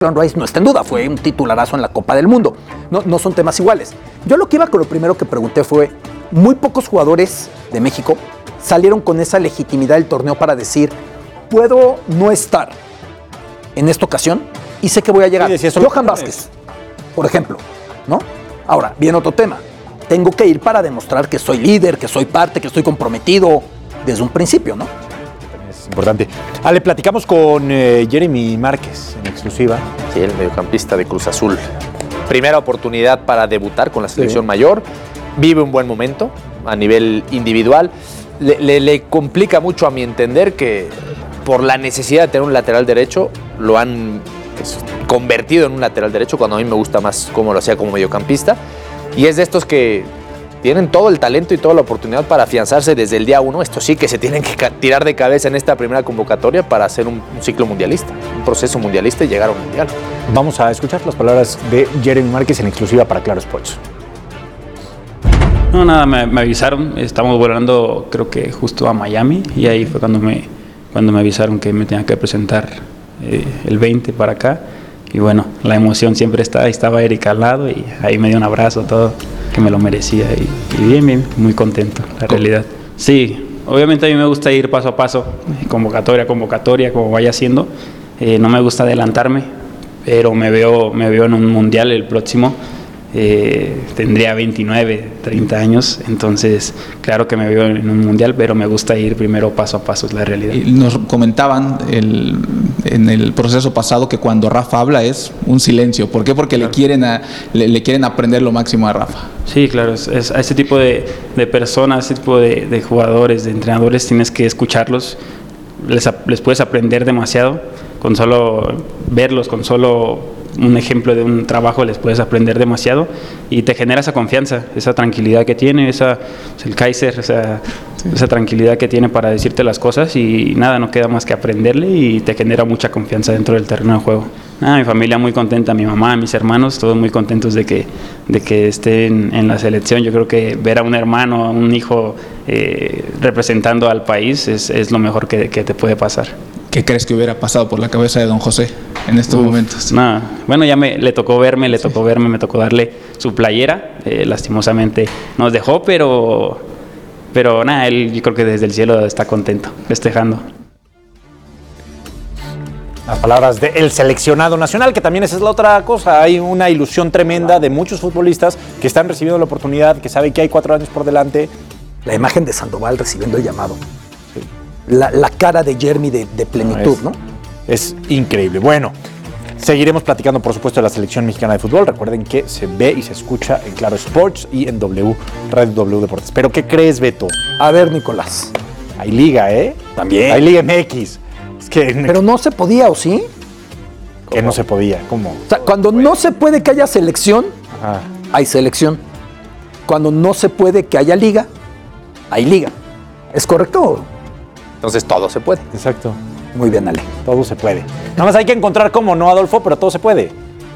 Rice no está en duda, fue un titularazo en la Copa del Mundo. No son temas iguales. Yo lo que iba con lo primero que pregunté fue, muy pocos jugadores de México salieron con esa legitimidad del torneo para decir, puedo no estar en esta ocasión y sé que voy a llegar. Sí, Johan Vázquez, por ejemplo, ¿no? Ahora, viene otro tema. Tengo que ir para demostrar que soy líder, que soy parte, que estoy comprometido desde un principio, ¿no? Es importante. Le platicamos con Jeremy Márquez en exclusiva. Sí, el mediocampista de Cruz Azul. Primera oportunidad para debutar con la selección mayor. Vive un buen momento a nivel individual. Le complica mucho, a mi entender, que por la necesidad de tener un lateral derecho, lo han convertido en un lateral derecho, cuando a mí me gusta más cómo lo hacía como mediocampista. Y es de estos que tienen todo el talento y toda la oportunidad para afianzarse desde el día 1. Esto sí que se tienen que tirar de cabeza en esta primera convocatoria para hacer un ciclo mundialista, un proceso mundialista y llegar a un mundial. Vamos a escuchar las palabras de Jeremy Márquez en exclusiva para Claro Sports. No, nada, me avisaron, estamos volando creo que justo a Miami y ahí fue cuando me avisaron que me tenía que presentar el 20 para acá. Y bueno, la emoción siempre está, ahí estaba Erika al lado y ahí me dio un abrazo, todo, que me lo merecía y bien, muy contento, la realidad. Sí, obviamente a mí me gusta ir paso a paso, convocatoria a convocatoria, como vaya haciendo. No me gusta adelantarme, pero me veo en un mundial el próximo. Tendría 29, 30 años, entonces claro que me veo en un mundial, pero me gusta ir primero paso a paso, es la realidad. Y nos comentaban en el proceso pasado que cuando Rafa habla es un silencio. ¿Por qué? Porque claro, le quieren aprender lo máximo a Rafa. Sí, claro, es a ese tipo de personas, ese tipo de jugadores, de entrenadores, tienes que escucharlos, les puedes aprender demasiado, con solo verlos, con solo un ejemplo de un trabajo les puedes aprender demasiado y te genera esa confianza, esa tranquilidad que tiene, el Kaiser, esa tranquilidad que tiene para decirte las cosas y nada, no queda más que aprenderle y te genera mucha confianza dentro del terreno de juego. Mi familia muy contenta, mi mamá, mis hermanos, todos muy contentos de que estén en la selección. Yo creo que ver a un hermano, a un hijo representando al país es lo mejor que te puede pasar. ¿Qué crees que hubiera pasado por la cabeza de don José en estos momentos? No, bueno, ya le tocó verme, me tocó darle su playera. Lastimosamente nos dejó, pero nada, él yo creo que desde el cielo está contento, festejando. Las palabras del seleccionado nacional, que también esa es la otra cosa. Hay una ilusión tremenda de muchos futbolistas que están recibiendo la oportunidad, que saben que hay 4 años por delante. La imagen de Sandoval recibiendo el llamado. La cara de Jeremy de plenitud, ¿no? Es increíble. Bueno, seguiremos platicando, por supuesto, de la selección mexicana de fútbol. Recuerden que se ve y se escucha en Claro Sports y en Radio W Deportes. ¿Pero qué crees, Beto? A ver, Nicolás. Hay liga, ¿eh? También. Hay liga MX. Es que... Pero no se podía, ¿o sí? Que no se podía. ¿Cómo? O sea, cuando no se puede que haya selección, hay selección. Cuando no se puede que haya liga, hay liga. ¿Es correcto? Entonces todo se puede. Exacto. Muy bien, Ale. Todo se puede. Nada más hay que encontrar cómo, ¿no, Adolfo? Pero todo se puede.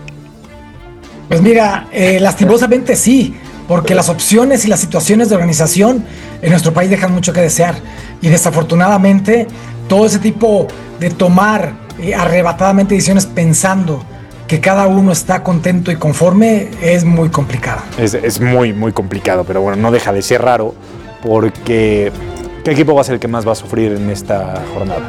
Pues mira, lastimosamente sí, porque las opciones y las situaciones de organización en nuestro país dejan mucho que desear. Y desafortunadamente, todo ese tipo de tomar arrebatadamente decisiones pensando que cada uno está contento y conforme es muy complicado. Es muy, muy complicado, pero bueno, no deja de ser raro porque... ¿Qué equipo va a ser el que más va a sufrir en esta jornada?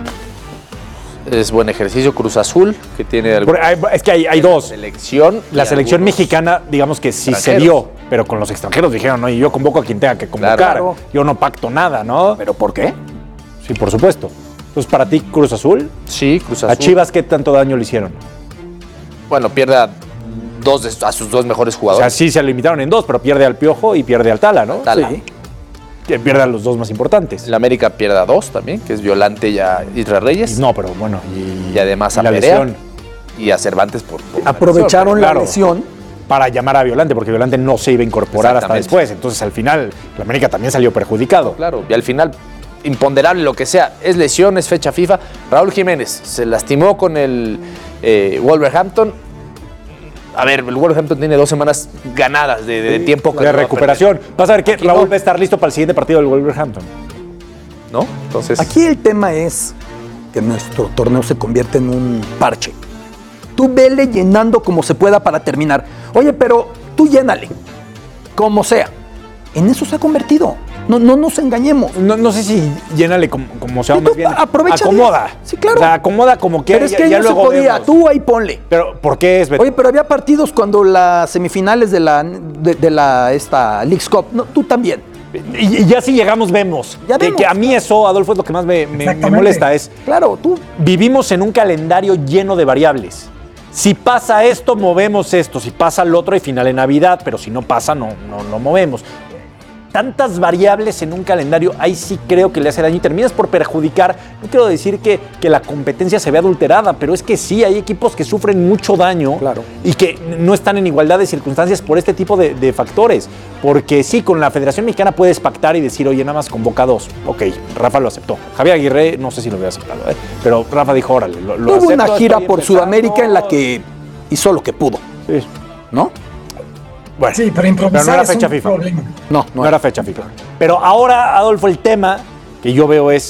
Es buen ejercicio. Cruz Azul, que tiene... Es que hay dos. La selección mexicana, digamos que sí se dio, pero con los extranjeros dijeron, no, y yo convoco a quien tenga que convocar. Claro. Yo no pacto nada, ¿no? ¿Pero por qué? Sí, por supuesto. Entonces, ¿para ti Cruz Azul? Sí, Cruz Azul. ¿A Chivas qué tanto daño le hicieron? Bueno, pierde a sus 2 mejores jugadores. O sea, sí se limitaron en 2, pero pierde al Piojo y pierde al Tala, ¿no? Tala. Sí. Que pierde a los 2 más importantes. El América pierde a 2 también, que es Violante y a Isra Reyes. No, pero bueno. Y además a la Perea lesión. Y a Cervantes por aprovecharon la lesión para llamar a Violante, porque Violante no se iba a incorporar hasta después. Entonces, al final, el América también salió perjudicado. Claro, y al final, imponderable lo que sea, es lesión, es fecha FIFA. Raúl Jiménez se lastimó con el Wolverhampton. A ver, el Wolverhampton tiene 2 semanas ganadas de tiempo. De recuperación. Vas a ver que Raúl va a estar listo para el siguiente partido del Wolverhampton. ¿No? Entonces... Aquí el tema es que nuestro torneo se convierte en un parche. Tú vele llenando como se pueda para terminar. Oye, pero tú llénale, como sea. En eso se ha convertido. No nos engañemos. No sé si llénale como sea, Y tú más bien aprovecha acomoda. de- Sí, claro. O sea, acomoda como quiera. Pero es que ya ya no se luego podía. vemos. Tú ahí ponle. Pero, ¿por qué es, Beto? Oye, pero había partidos cuando las semifinales de la Leagues Cup. No, tú también. Y ya si llegamos, vemos. Ya vemos. Que a mí eso, Adolfo, es lo que más me Exactamente. molesta. Es, Claro, tú. vivimos en un calendario lleno de variables. Si pasa esto, movemos esto. Si pasa lo otro, hay final en Navidad. Pero si no pasa, no movemos. Tantas variables en un calendario, ahí sí creo que le hace daño y terminas por perjudicar. No quiero decir que la competencia se vea adulterada, pero es que sí, hay equipos que sufren mucho daño Claro. y que no están en igualdad de circunstancias por este tipo de factores. Porque sí, con la Federación Mexicana puedes pactar y decir, oye, nada más convoca 2. Ok, Rafa lo aceptó. Javier Aguirre, no sé si lo hubiera aceptado, pero Rafa dijo, órale, lo Tuvo acepto, una gira estoy por empezando. Sudamérica en la que hizo lo que pudo, Sí. ¿no? Bueno, Sí, pero improvisar no era es fecha un FIFA. problema. No era fecha FIFA. Pero ahora, Adolfo, el tema que yo veo es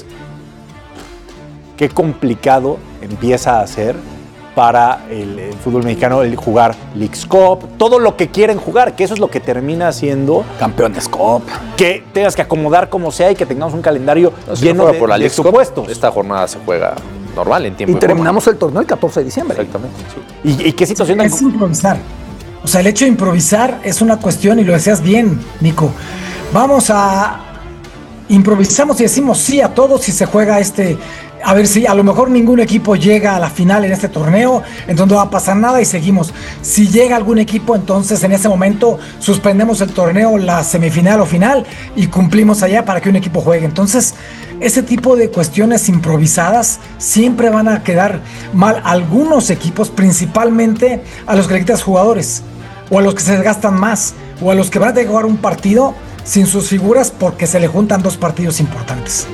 qué complicado empieza a ser para el fútbol mexicano el jugar Leagues Cup, todo lo que quieren jugar, que eso es lo que termina siendo Campeones Cup. que tengas que acomodar como sea y que tengamos un calendario No, si no lleno juega de, por la de Leagues Cup, supuestos. esta jornada se juega normal en tiempo Y y forma. terminamos el torneo el 14 de diciembre. Exactamente. Sí. ¿Y qué situación tan Es improvisar. O sea, el hecho de improvisar es una cuestión, y lo decías bien, Nico. Vamos a improvisamos y decimos sí a todos si se juega a ver si a lo mejor ningún equipo llega a la final en este torneo, entonces no va a pasar nada y seguimos. Si llega algún equipo, entonces en ese momento suspendemos el torneo, la semifinal o final, y cumplimos allá para que un equipo juegue. Entonces, ese tipo de cuestiones improvisadas siempre van a quedar mal a algunos equipos, principalmente a los que le quitas jugadores, o a los que se desgastan más, o a los que van a tener que jugar un partido sin sus figuras porque se le juntan dos partidos importantes.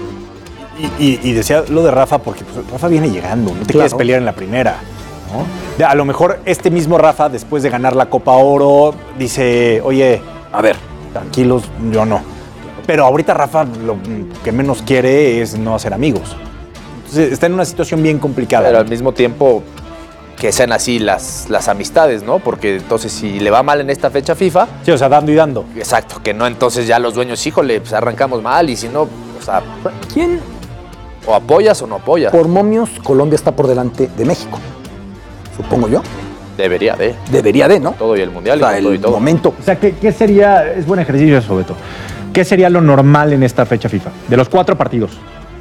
Y decía lo de Rafa porque pues, Rafa viene llegando, no te quieres pelear en la primera, ¿no? A lo mejor este mismo Rafa, después de ganar la Copa Oro, dice, oye, a ver, tranquilos, yo no. Pero ahorita Rafa lo que menos quiere es no hacer amigos. Entonces está en una situación bien complicada. Pero al mismo tiempo que sean así las amistades, ¿no? Porque entonces si le va mal en esta fecha FIFA, Sí, o sea, dando y dando. exacto, que no entonces ya los dueños, híjole, pues arrancamos mal y si no, o sea, ¿Quién? o apoyas o no apoyas. Por momios, Colombia está por delante de México. Supongo yo. Debería de. Debería de, ¿no? Todo y el mundial O sea, y todo y el todo. momento. O sea, ¿qué sería, es buen ejercicio eso, Beto, qué sería lo normal en esta fecha FIFA? De los 4 partidos.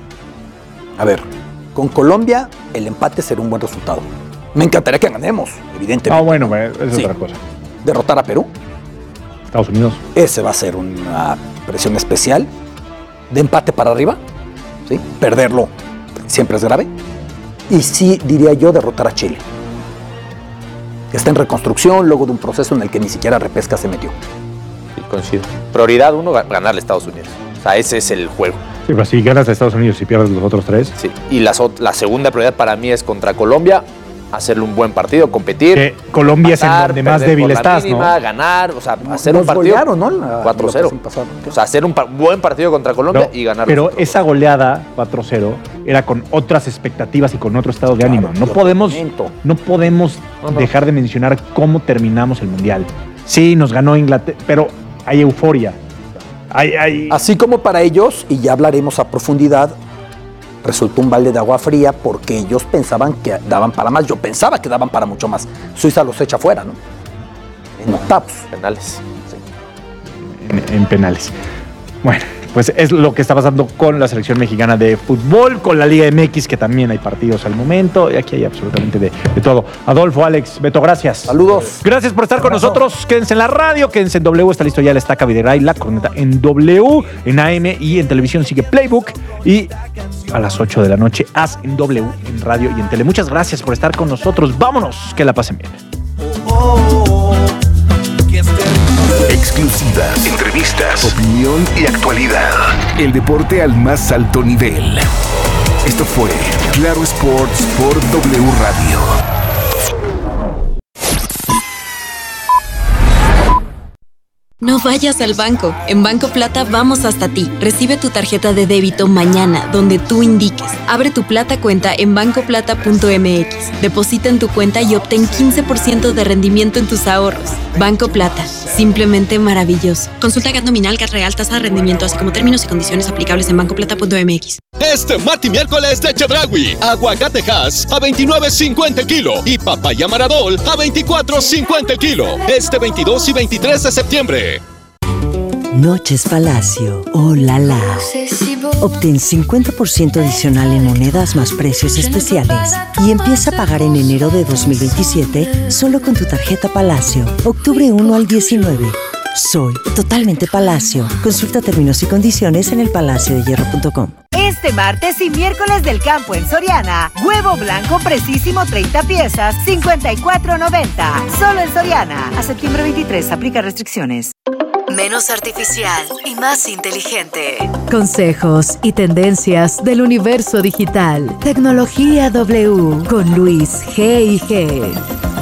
A ver, con Colombia el empate será un buen resultado. Me encantaría que ganemos, evidentemente. bueno, es Sí. otra cosa. Derrotar a Perú, Estados Unidos. ese va a ser una presión especial. De empate para arriba, ¿sí? Perderlo siempre es grave. Y sí, diría yo, derrotar a Chile. Está en reconstrucción, luego de un proceso en el que ni siquiera repesca se metió. Sí, coincido. Prioridad 1, ganarle a Estados Unidos. O sea, ese es el juego. Sí, pero si ganas a Estados Unidos y pierdes los otros 3. Sí. Y la segunda prioridad para mí es contra Colombia, hacerle un buen partido, competir. Colombia es en empatar, donde más perder débil por la estás, mínima, ¿no? ganar, o sea, hacer Nos un partido. golearon, ¿no? La 4-0. ocasión pasada. O sea, hacer un buen partido contra Colombia y ganar. Pero esa goleada 4-0 era con otras expectativas y con otro estado de ánimo. No otro podemos, momento. no podemos dejar de mencionar cómo terminamos el Mundial. Sí, nos ganó Inglaterra, pero hay euforia. Hay Así como para ellos, y ya hablaremos a profundidad, resultó un balde de agua fría porque ellos pensaban que daban para más. Yo pensaba que daban para mucho más. Suiza los echa fuera, ¿no? En octavos. penales. en penales. Bueno, pues es lo que está pasando con la selección mexicana de fútbol, con la Liga MX, que también hay partidos al momento, y aquí hay absolutamente de todo. Adolfo, Alex, Beto, gracias. Saludos. Gracias por estar con nosotros. Quédense en la radio, quédense en W. Está listo ya la estaca Videgaray, la corneta en W, en AM y en televisión sigue Playbook. Y a las 8 de la noche, haz en W, en radio y en tele. Muchas gracias por estar con nosotros. Vámonos, que la pasen bien. Exclusivas, entrevistas, opinión y actualidad. El deporte al más alto nivel. Esto fue Claro Sports por W Radio. No vayas al banco. En Banco Plata vamos hasta ti. Recibe tu tarjeta de débito mañana, donde tú indiques. Abre tu Plata cuenta en bancoplata.mx. Deposita en tu cuenta y obtén 15% de rendimiento en tus ahorros. Banco Plata. Simplemente maravilloso. Consulta GAT nominal, GAT real, tasa de rendimiento, así como términos y condiciones aplicables en bancoplata.mx. Este martes y miércoles de Chedraui. Aguacate Hass a $29.50 el kilo y papaya Maradol a $24.50 el kilo. Este 22 y 23 de septiembre. Noches Palacio. ¡Oh, la la! Obtén 50% adicional en monedas más precios especiales y empieza a pagar en enero de 2027 solo con tu tarjeta Palacio. Octubre 1 al 19. Soy totalmente Palacio. Consulta términos y condiciones en elpalaciodehierro.com. Este martes y miércoles del campo en Soriana, huevo blanco precisísimo 30 piezas, $54.90. Solo en Soriana. A septiembre 23, aplica restricciones. Menos artificial y más inteligente. Consejos y tendencias del universo digital. Tecnología W con Luis G&G.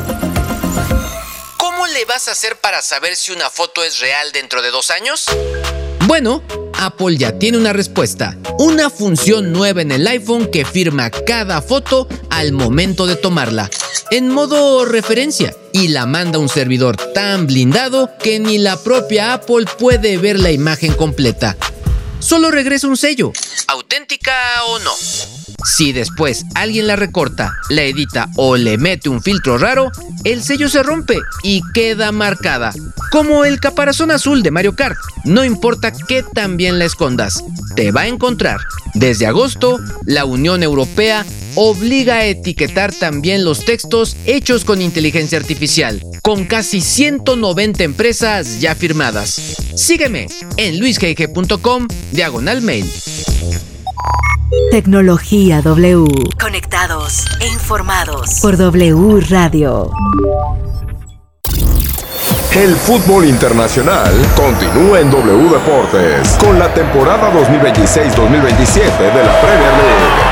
¿Cómo le vas a hacer para saber si una foto es real dentro de 2 años? Bueno, Apple ya tiene una respuesta. Una función nueva en el iPhone que firma cada foto al momento de tomarla, en modo referencia, y la manda a un servidor tan blindado que ni la propia Apple puede ver la imagen completa. Solo regresa un sello, auténtica o no. Si después alguien la recorta, la edita o le mete un filtro raro, el sello se rompe y queda marcada, como el caparazón azul de Mario Kart. No importa qué tan bien la escondas, te va a encontrar. Desde agosto, la Unión Europea obliga a etiquetar también los textos hechos con inteligencia artificial, con casi 190 empresas ya firmadas. Sígueme en luisgg.com/mail. Tecnología W. Conectados e informados Por W Radio. El fútbol internacional continúa en W Deportes con la temporada 2026-2027 de la Premier League.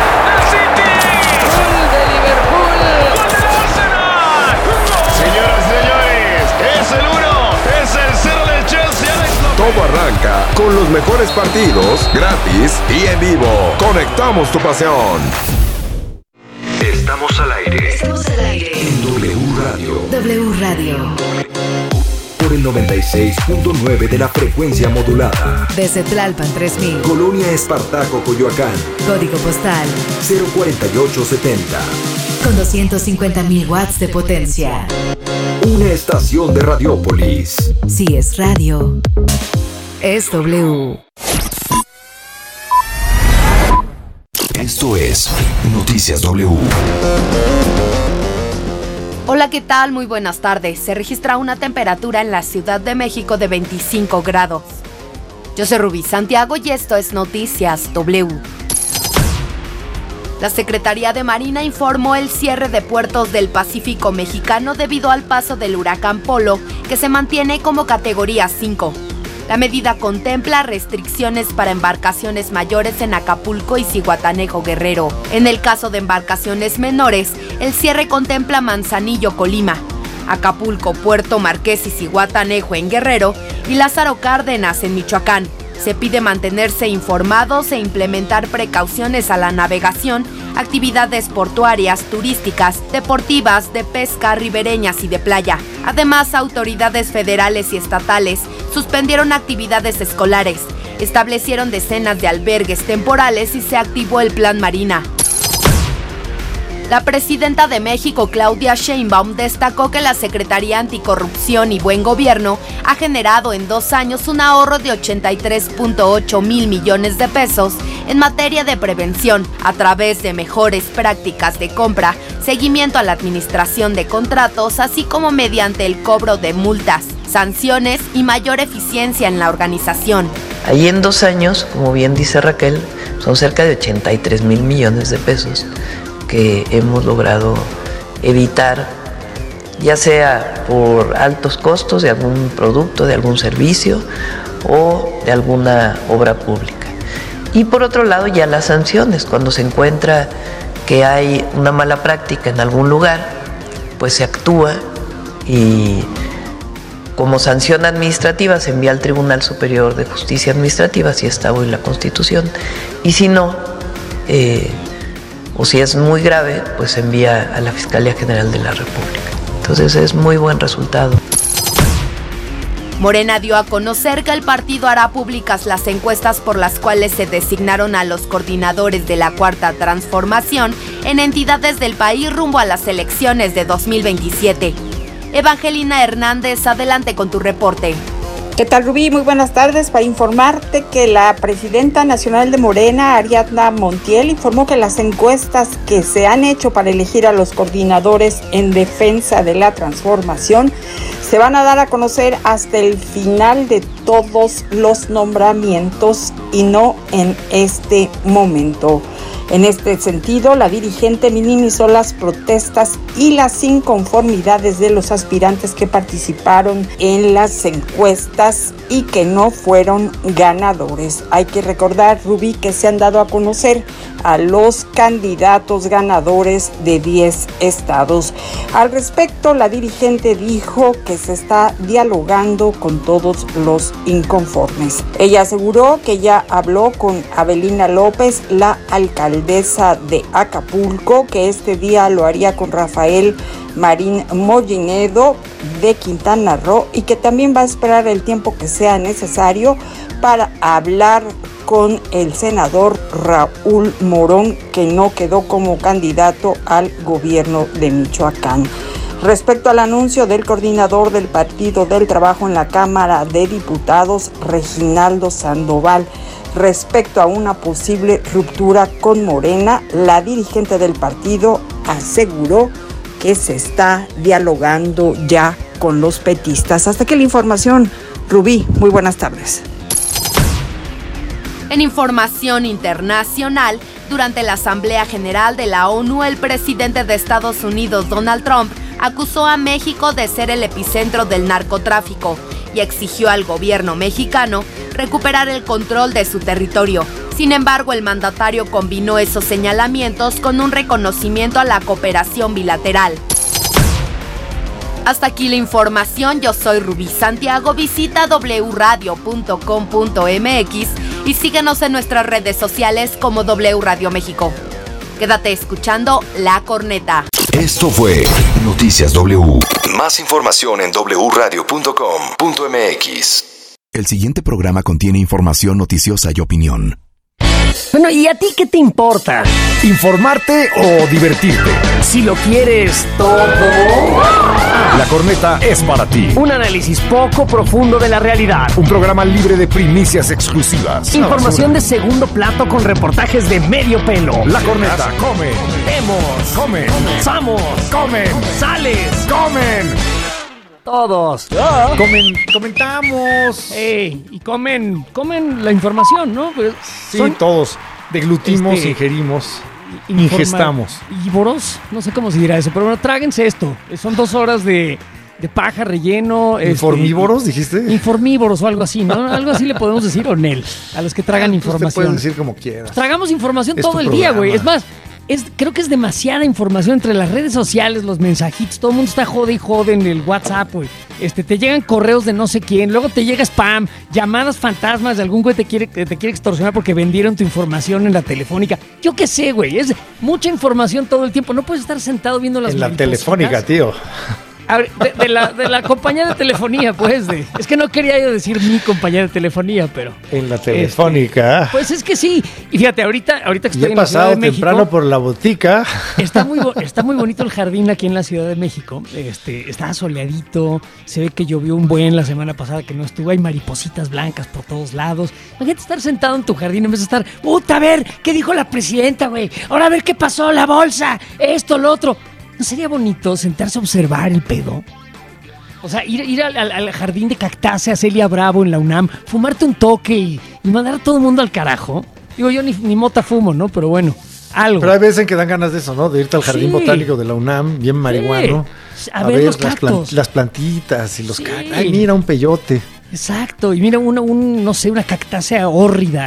Todo arranca con los mejores partidos, gratis y en vivo. Conectamos tu pasión. Estamos al aire. Estamos al aire En W Radio. W Radio. Por el 96.9 de la frecuencia modulada. Desde Tlalpan 3000. Colonia Espartaco, Coyoacán. Código postal 04870. con 250.000 watts de potencia. Una estación de Radiópolis. Si es radio, es W. Esto es Noticias W. Hola, ¿qué tal? Muy buenas tardes. Se registra una temperatura en la Ciudad de México de 25 grados. Yo soy Rubí Santiago y esto es Noticias W. La Secretaría de Marina informó el cierre de puertos del Pacífico mexicano debido al paso del huracán Polo, que se mantiene como categoría 5. La medida contempla restricciones para embarcaciones mayores en Acapulco y Zihuatanejo, Guerrero. En el caso de embarcaciones menores, el cierre contempla Manzanillo, Colima, Acapulco, Puerto Marqués y Zihuatanejo en Guerrero y Lázaro Cárdenas en Michoacán. Se pide mantenerse informados e implementar precauciones a la navegación, actividades portuarias, turísticas, deportivas, de pesca, ribereñas y de playa. Además, autoridades federales y estatales suspendieron actividades escolares, establecieron decenas de albergues temporales y se activó el Plan Marina. La presidenta de México, Claudia Sheinbaum, destacó que la Secretaría Anticorrupción y Buen Gobierno ha generado en 2 años un ahorro de 83.8 mil millones de pesos en materia de prevención a través de mejores prácticas de compra, seguimiento a la administración de contratos, así como mediante el cobro de multas, sanciones y mayor eficiencia en la organización. Ahí en 2 años, como bien dice Raquel, son cerca de 83 mil millones de pesos que hemos logrado evitar, ya sea por altos costos de algún producto, de algún servicio o de alguna obra pública. Y por otro lado, ya las sanciones, cuando se encuentra que hay una mala práctica en algún lugar, pues se actúa y como sanción administrativa se envía al Tribunal Superior de Justicia Administrativa, si está hoy la Constitución, y si no, o si es muy grave, pues se envía a la Fiscalía General de la República. Entonces es muy buen resultado. Morena dio a conocer que el partido hará públicas las encuestas por las cuales se designaron a los coordinadores de la Cuarta Transformación en entidades del país rumbo a las elecciones de 2027. Evangelina Hernández, adelante con tu reporte. ¿Qué tal, Rubí? Muy buenas tardes. Para informarte que la presidenta nacional de Morena, Ariadna Montiel, informó que las encuestas que se han hecho para elegir a los coordinadores en defensa de la transformación se van a dar a conocer hasta el final de todos los nombramientos y no en este momento. En este sentido, la dirigente minimizó las protestas y las inconformidades de los aspirantes que participaron en las encuestas y que no fueron ganadores. Hay que recordar, Rubí, que se han dado a conocer a los candidatos ganadores de 10 estados. Al respecto, la dirigente dijo que se está dialogando con todos los inconformes. Ella aseguró que ya habló con Avelina López, la alcaldesa de Acapulco, que este día lo haría con Rafael Marín Mollinedo de Quintana Roo y que también va a esperar el tiempo que sea necesario para hablar con el senador Raúl Morón, que no quedó como candidato al gobierno de Michoacán. Respecto al anuncio del coordinador del Partido del Trabajo en la Cámara de Diputados, Reginaldo Sandoval, respecto a una posible ruptura con Morena, la dirigente del partido aseguró que se está dialogando ya con los petistas. Hasta aquí la información, Rubí. Muy buenas tardes. En información internacional, durante la Asamblea General de la ONU, el presidente de Estados Unidos, Donald Trump, acusó a México de ser el epicentro del narcotráfico y exigió al gobierno mexicano recuperar el control de su territorio. Sin embargo, el mandatario combinó esos señalamientos con un reconocimiento a la cooperación bilateral. Hasta aquí la información. Yo soy Rubí Santiago. Visita wradio.com.mx y síguenos en nuestras redes sociales como W Radio México. Quédate escuchando La Corneta. Esto fue Noticias W. Más información en wradio.com.mx. El siguiente programa contiene información noticiosa y opinión. Bueno, ¿y a ti qué te importa? ¿Informarte o divertirte? Si lo quieres todo. La Corneta es para ti. Un análisis poco profundo de la realidad. Un programa libre de primicias exclusivas. Información de segundo plato con reportajes de medio pelo. La Corneta come. Vemos. Comen. Comenzamos. Comen. Sales. Comen. Todos. Comentamos. Y comen la información, ¿no? Sí, todos. Deglutimos, ingerimos, ingestamos. Ívoros, no sé cómo se dirá eso, pero bueno, tráguense esto. Son 2 horas de paja, relleno. ¿Informívoros, dijiste? Informívoros o algo así, ¿no? Algo así le podemos decir, Onel, a los que tragan información. Te puedes decir como quieras. Tragamos información todo el día, güey. Es más, creo que es demasiada información entre las redes sociales, los mensajitos, todo el mundo está jode y jode en el WhatsApp, güey. Te llegan correos de no sé quién, luego te llega spam, llamadas fantasmas de algún güey que te quiere extorsionar porque vendieron tu información en la telefónica. Yo qué sé, güey, es mucha información todo el tiempo. No puedes estar sentado viendo las maripositas. En la telefónica, tío. A ver, de la compañía de telefonía, pues. Es que no quería yo decir mi compañía de telefonía, pero... En la telefónica. Pues es que sí. Y fíjate, ahorita que estoy en la Ciudad de México... He pasado temprano por la botica. Está muy bonito el jardín aquí en la Ciudad de México. Está soleadito. Se ve que llovió un buen la semana pasada que no estuvo. Hay maripositas blancas por todos lados. Imagínate estar sentado en tu jardín en vez de estar... ¡Puta, a ver! ¿Qué dijo la presidenta, güey? Ahora a ver qué pasó, la bolsa, esto, lo otro... ¿No sería bonito sentarse a observar el pedo? O sea, ir al jardín de cactáceas Celia Bravo en la UNAM, fumarte un toque y mandar a todo el mundo al carajo. Digo, yo ni mota fumo, ¿no? Pero bueno, algo. Pero hay veces en que dan ganas de eso, ¿no? De irte al jardín botánico de la UNAM, bien marihuano. A ver los cactus. Las plantitas y los cactus. Ay, mira, un peyote. Exacto. Y mira, no sé, una cactácea hórrida.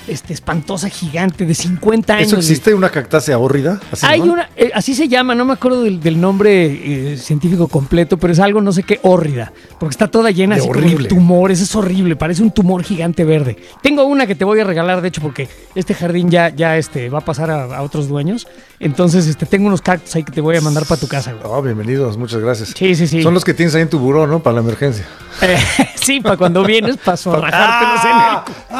espantosa, gigante, de 50 años. ¿Eso existe? ¿Una cactácea hórrida? Hay una, así se llama, no me acuerdo del nombre científico completo, pero es algo no sé qué hórrida, porque está toda llena así como de tumores, es horrible, parece un tumor gigante verde. Tengo una que te voy a regalar, de hecho, porque este jardín ya va a pasar a otros dueños, entonces tengo unos cactus ahí que te voy a mandar para tu casa. Oh, bienvenidos, muchas gracias. Sí. Son los que tienes ahí en tu buró, ¿no? Para la emergencia. Sí, para cuando vienes, para zorrajártelos en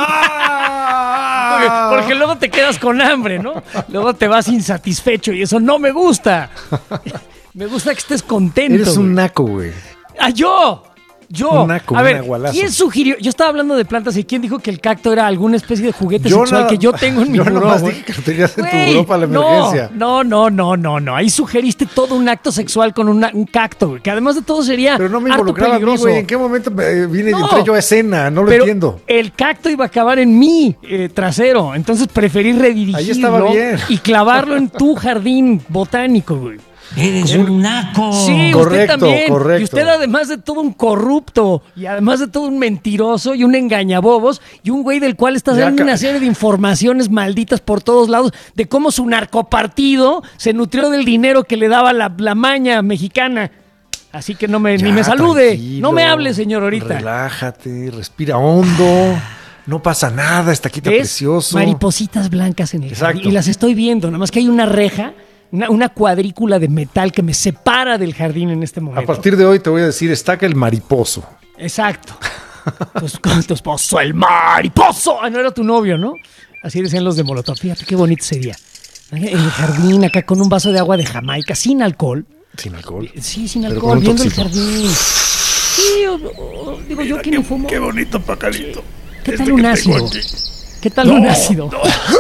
el... Porque luego te quedas con hambre, ¿no? Luego te vas insatisfecho y eso no me gusta. Me gusta que estés contento. Eres un naco, güey. ¡Yo! Un naco, a ver, un agualazo. ¿quién sugirió? Yo estaba hablando de plantas y ¿quién dijo que el cacto era alguna especie de juguete sexual que yo tengo en mi buró? Yo nomás dije que lo tenías en tu buró para la emergencia. No. Ahí sugeriste todo un acto sexual con un cacto, güey, que además de todo sería Pero no me harto involucraba a mí, peligroso. güey. ¿En qué momento entré yo a escena? No lo entiendo. El cacto iba a acabar en mi trasero, entonces preferí redirigirlo ahí estaba bien. Y clavarlo en tu jardín botánico, güey. Eres un naco. Sí, correcto, usted también. correcto. Y usted además de todo un corrupto y además de todo un mentiroso y un engañabobos y un güey del cual está saliendo una serie de informaciones malditas por todos lados de cómo su narcopartido se nutrió del dinero que le daba la maña mexicana. Así que ni me salude. No me hable, señor, ahorita. Relájate, respira hondo. No pasa nada, está aquí precioso. Maripositas blancas en el jardín. Y las estoy viendo, nada más que hay una reja. Una cuadrícula de metal que me separa del jardín en este momento. A partir de hoy te voy a decir, estaca el mariposo. Exacto. Tu esposo, el mariposo. Ah, no era tu novio, ¿no? Así decían los de Molotov. Fíjate qué bonito sería. En el jardín, acá con un vaso de agua de Jamaica, sin alcohol. ¿Sin alcohol? Sí, sin alcohol, viendo el jardín. Sí, digo yo que ni fumo. Qué bonito pajarito. ¿Qué tal un ácido? ¿Qué tal un ácido?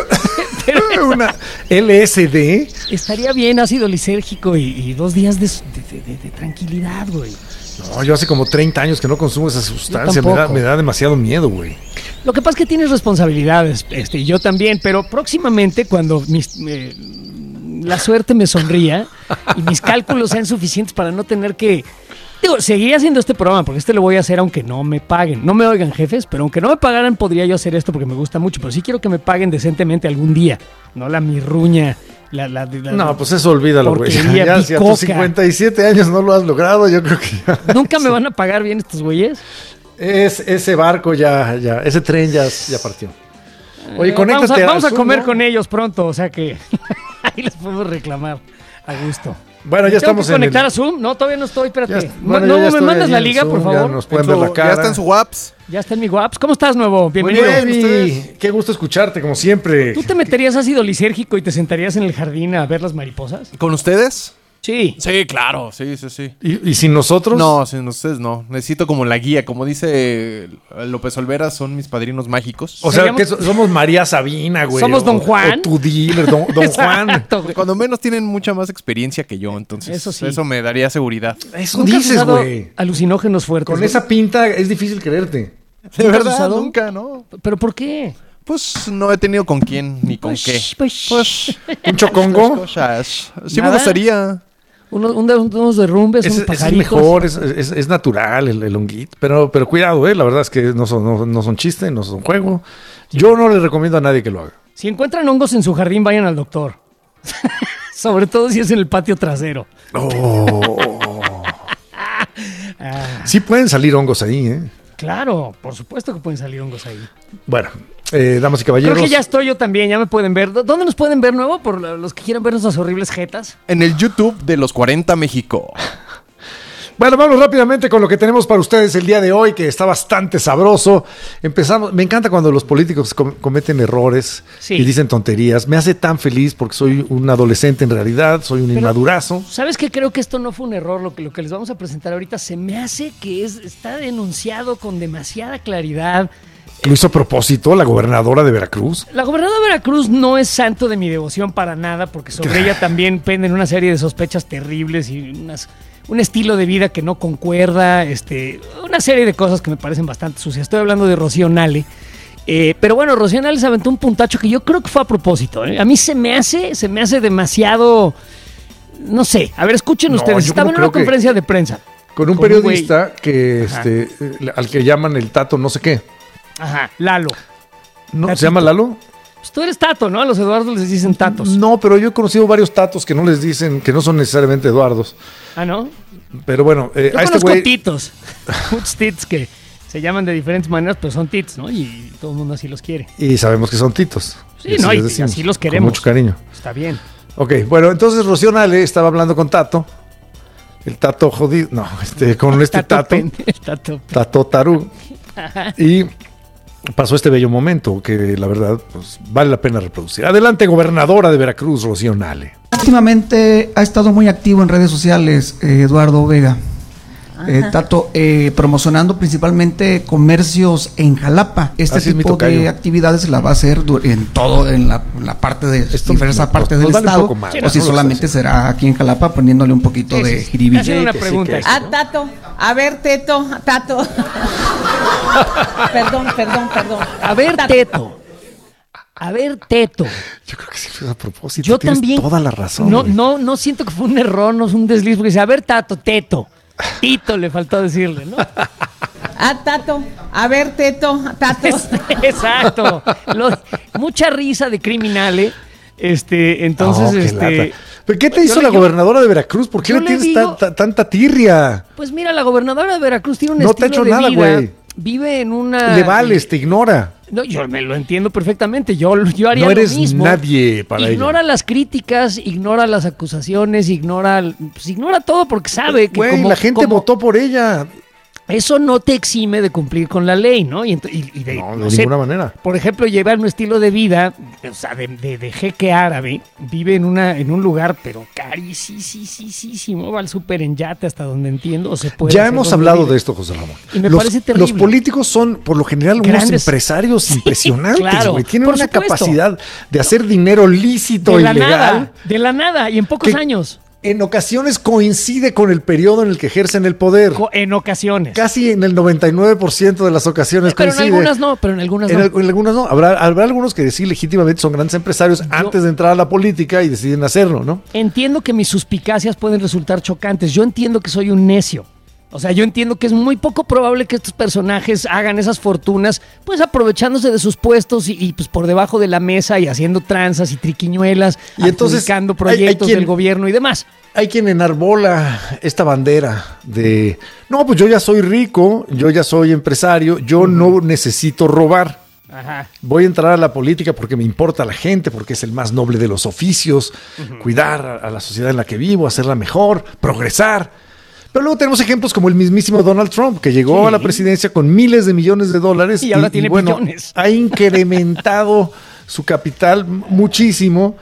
Una LSD. Estaría bien ácido lisérgico y 2 días de tranquilidad, güey. No, yo hace como 30 años que no consumo esa sustancia. Me da demasiado miedo, güey. Lo que pasa es que tienes responsabilidades, y yo también, pero próximamente cuando la suerte me sonría y mis cálculos sean suficientes para no tener que... seguiría haciendo este programa, porque lo voy a hacer aunque no me paguen. No me oigan, jefes, pero aunque no me pagaran, podría yo hacer esto porque me gusta mucho. Pero sí quiero que me paguen decentemente algún día. No la mirruña. No, pues eso olvídalo, güey. Ya, si a tus 57 años no lo has logrado, yo creo que ya. ¿Nunca me van a pagar bien estos güeyes? Ese barco ese tren ya partió. Oye, conéctate. Vamos a comer con ellos pronto, o sea que ahí les podemos reclamar a gusto. Bueno, ya estamos en conectar a Zoom. No, todavía no estoy, espérate. ¿Me mandas la liga, por favor? Ya nos pueden ver la cara. Ya está en su WhatsApp. Ya está en mi WhatsApp. ¿Cómo estás, nuevo? Bienvenido. Muy bien, qué gusto escucharte, como siempre. ¿Tú te meterías ácido lisérgico y te sentarías en el jardín a ver las mariposas? ¿Con ustedes? Sí. Sí, claro, sí. ¿Y sin nosotros? No, sin ustedes no. Necesito como la guía. Como dice López Olvera, son mis padrinos mágicos. O sea, que somos María Sabina, güey. Somos Don Juan. O tu dealer, Don Juan. Cuando menos tienen mucha más experiencia que yo, entonces eso me daría seguridad. Eso dices, güey. Alucinógenos fuertes. Con esa pinta es difícil creerte. De verdad, nunca, ¿no? ¿Pero por qué? Pues no he tenido con quién ni con qué. Pues, ¿un chocongo? Sí me gustaría. Unos derrumbes, unos pajaritos. Es mejor, es natural el honguito. Pero cuidado, la verdad es que no son chistes, no son juego. Yo no le recomiendo a nadie que lo haga. Si encuentran hongos en su jardín, vayan al doctor. Sobre todo si es en el patio trasero. Sí pueden salir hongos ahí, ¿eh? Claro, por supuesto que pueden salir hongos ahí. Bueno, damas y caballeros. Creo que ya estoy yo también, ya me pueden ver. ¿Dónde nos pueden ver, nuevo? Por los que quieran ver nuestras horribles jetas. En el YouTube de Los 40 México. Bueno, vamos rápidamente con lo que tenemos para ustedes el día de hoy, que está bastante sabroso. Empezamos. Me encanta cuando los políticos cometen errores y dicen tonterías. Me hace tan feliz porque soy un adolescente en realidad, soy un inmadurazo. ¿Sabes qué? Creo que esto no fue un error. Lo que les vamos a presentar ahorita se me hace que está denunciado con demasiada claridad. Lo hizo a propósito la gobernadora de Veracruz. La gobernadora de Veracruz no es santo de mi devoción para nada, porque sobre ella también penden una serie de sospechas terribles y un estilo de vida que no concuerda, una serie de cosas que me parecen bastante sucias. Estoy hablando de Rocío Nale. Pero bueno, Rocío Nale se aventó un puntacho que yo creo que fue a propósito. A mí se me hace demasiado, no sé. A ver, escuchen ustedes. Estaba en una conferencia de prensa. Con un periodista que al que llaman el Tato no sé qué. Ajá, Lalo. No, Tatito. ¿se llama Lalo? Pues tú eres Tato, ¿no? A los Eduardos les dicen Tatos. No, pero yo he conocido varios Tatos que no les dicen, que no son necesariamente Eduardos. Ah, ¿no? Pero bueno, Yo a este conozco güey... titos. Muchos tits que se llaman de diferentes maneras, pero son tits, ¿no? Y todo el mundo así los quiere. Y sabemos que son titos. Sí, no, y así los queremos. Con mucho cariño. Está bien. Ok, bueno, entonces Rocío Nale estaba hablando con Tato. El Tato jodido. No, con este Tato. Tato Tarú. Y pasó este bello momento que la verdad pues, vale la pena reproducir. Adelante, gobernadora de Veracruz, Rocío Nale. Últimamente ha estado muy activo en redes sociales Eduardo Vega. Tato, promocionando principalmente comercios en Jalapa. Este tipo de actividades la va a hacer en la parte de diversas partes del estado, o si solamente será aquí en Jalapa poniéndole un poquito de jiribilla. Una pregunta. Tato, a ver, Tato. Perdón. A ver, Teto. Yo creo que sí fue a propósito. Yo tienes también. Toda la razón. No siento que fue un error, no es un desliz, porque dice, a ver, Teto. Tito le faltó decirle, ¿no? Tato, a ver, Tato. Exacto. Mucha risa de criminales. Entonces, ¿Pero qué te hizo la gobernadora de Veracruz? ¿Por qué le tienes tanta tirria? Pues mira, la gobernadora de Veracruz tiene un estilo de vida. No te ha hecho nada, güey. Vive en una... Le vales, te ignora. No, yo me lo entiendo perfectamente. Yo haría no eres lo mismo. Nadie para ella. Ignora las críticas, ignora las acusaciones, ignora todo porque sabe que güey, la gente votó por ella. Eso no te exime de cumplir con la ley, ¿no? De ninguna manera. Por ejemplo, llevar un estilo de vida, o sea, de jeque árabe, vive en un lugar, pero carísimo, va al súper en yate hasta donde entiendo, o se puede. Ya hemos hablado de esto, José Ramón. Y me parece terrible. Los políticos son, por lo general, unos empresarios impresionantes, claro, güey. Tienen una capacidad de hacer dinero lícito e ilegal. De la nada, y en pocos años. En ocasiones coincide con el periodo en el que ejercen el poder. En ocasiones. Casi en el 99% de las ocasiones coincide. En algunas no. En algunas no. Habrá algunos que sí legítimamente son grandes empresarios antes de entrar a la política y deciden hacerlo, ¿no? Entiendo que mis suspicacias pueden resultar chocantes. Yo entiendo que soy un necio. O sea, yo entiendo que es muy poco probable que estos personajes hagan esas fortunas, pues aprovechándose de sus puestos y pues por debajo de la mesa y haciendo tranzas y triquiñuelas, y entonces proyectos del gobierno y demás. Hay quien enarbola esta bandera de, no, pues yo ya soy rico, yo ya soy empresario, yo no necesito robar. Ajá. Voy a entrar a la política porque me importa la gente, porque es el más noble de los oficios, cuidar a la sociedad en la que vivo, hacerla mejor, progresar. Pero luego tenemos ejemplos como el mismísimo Donald Trump, que llegó a la presidencia con miles de millones de dólares y ahora tiene billones. Ha incrementado su capital muchísimo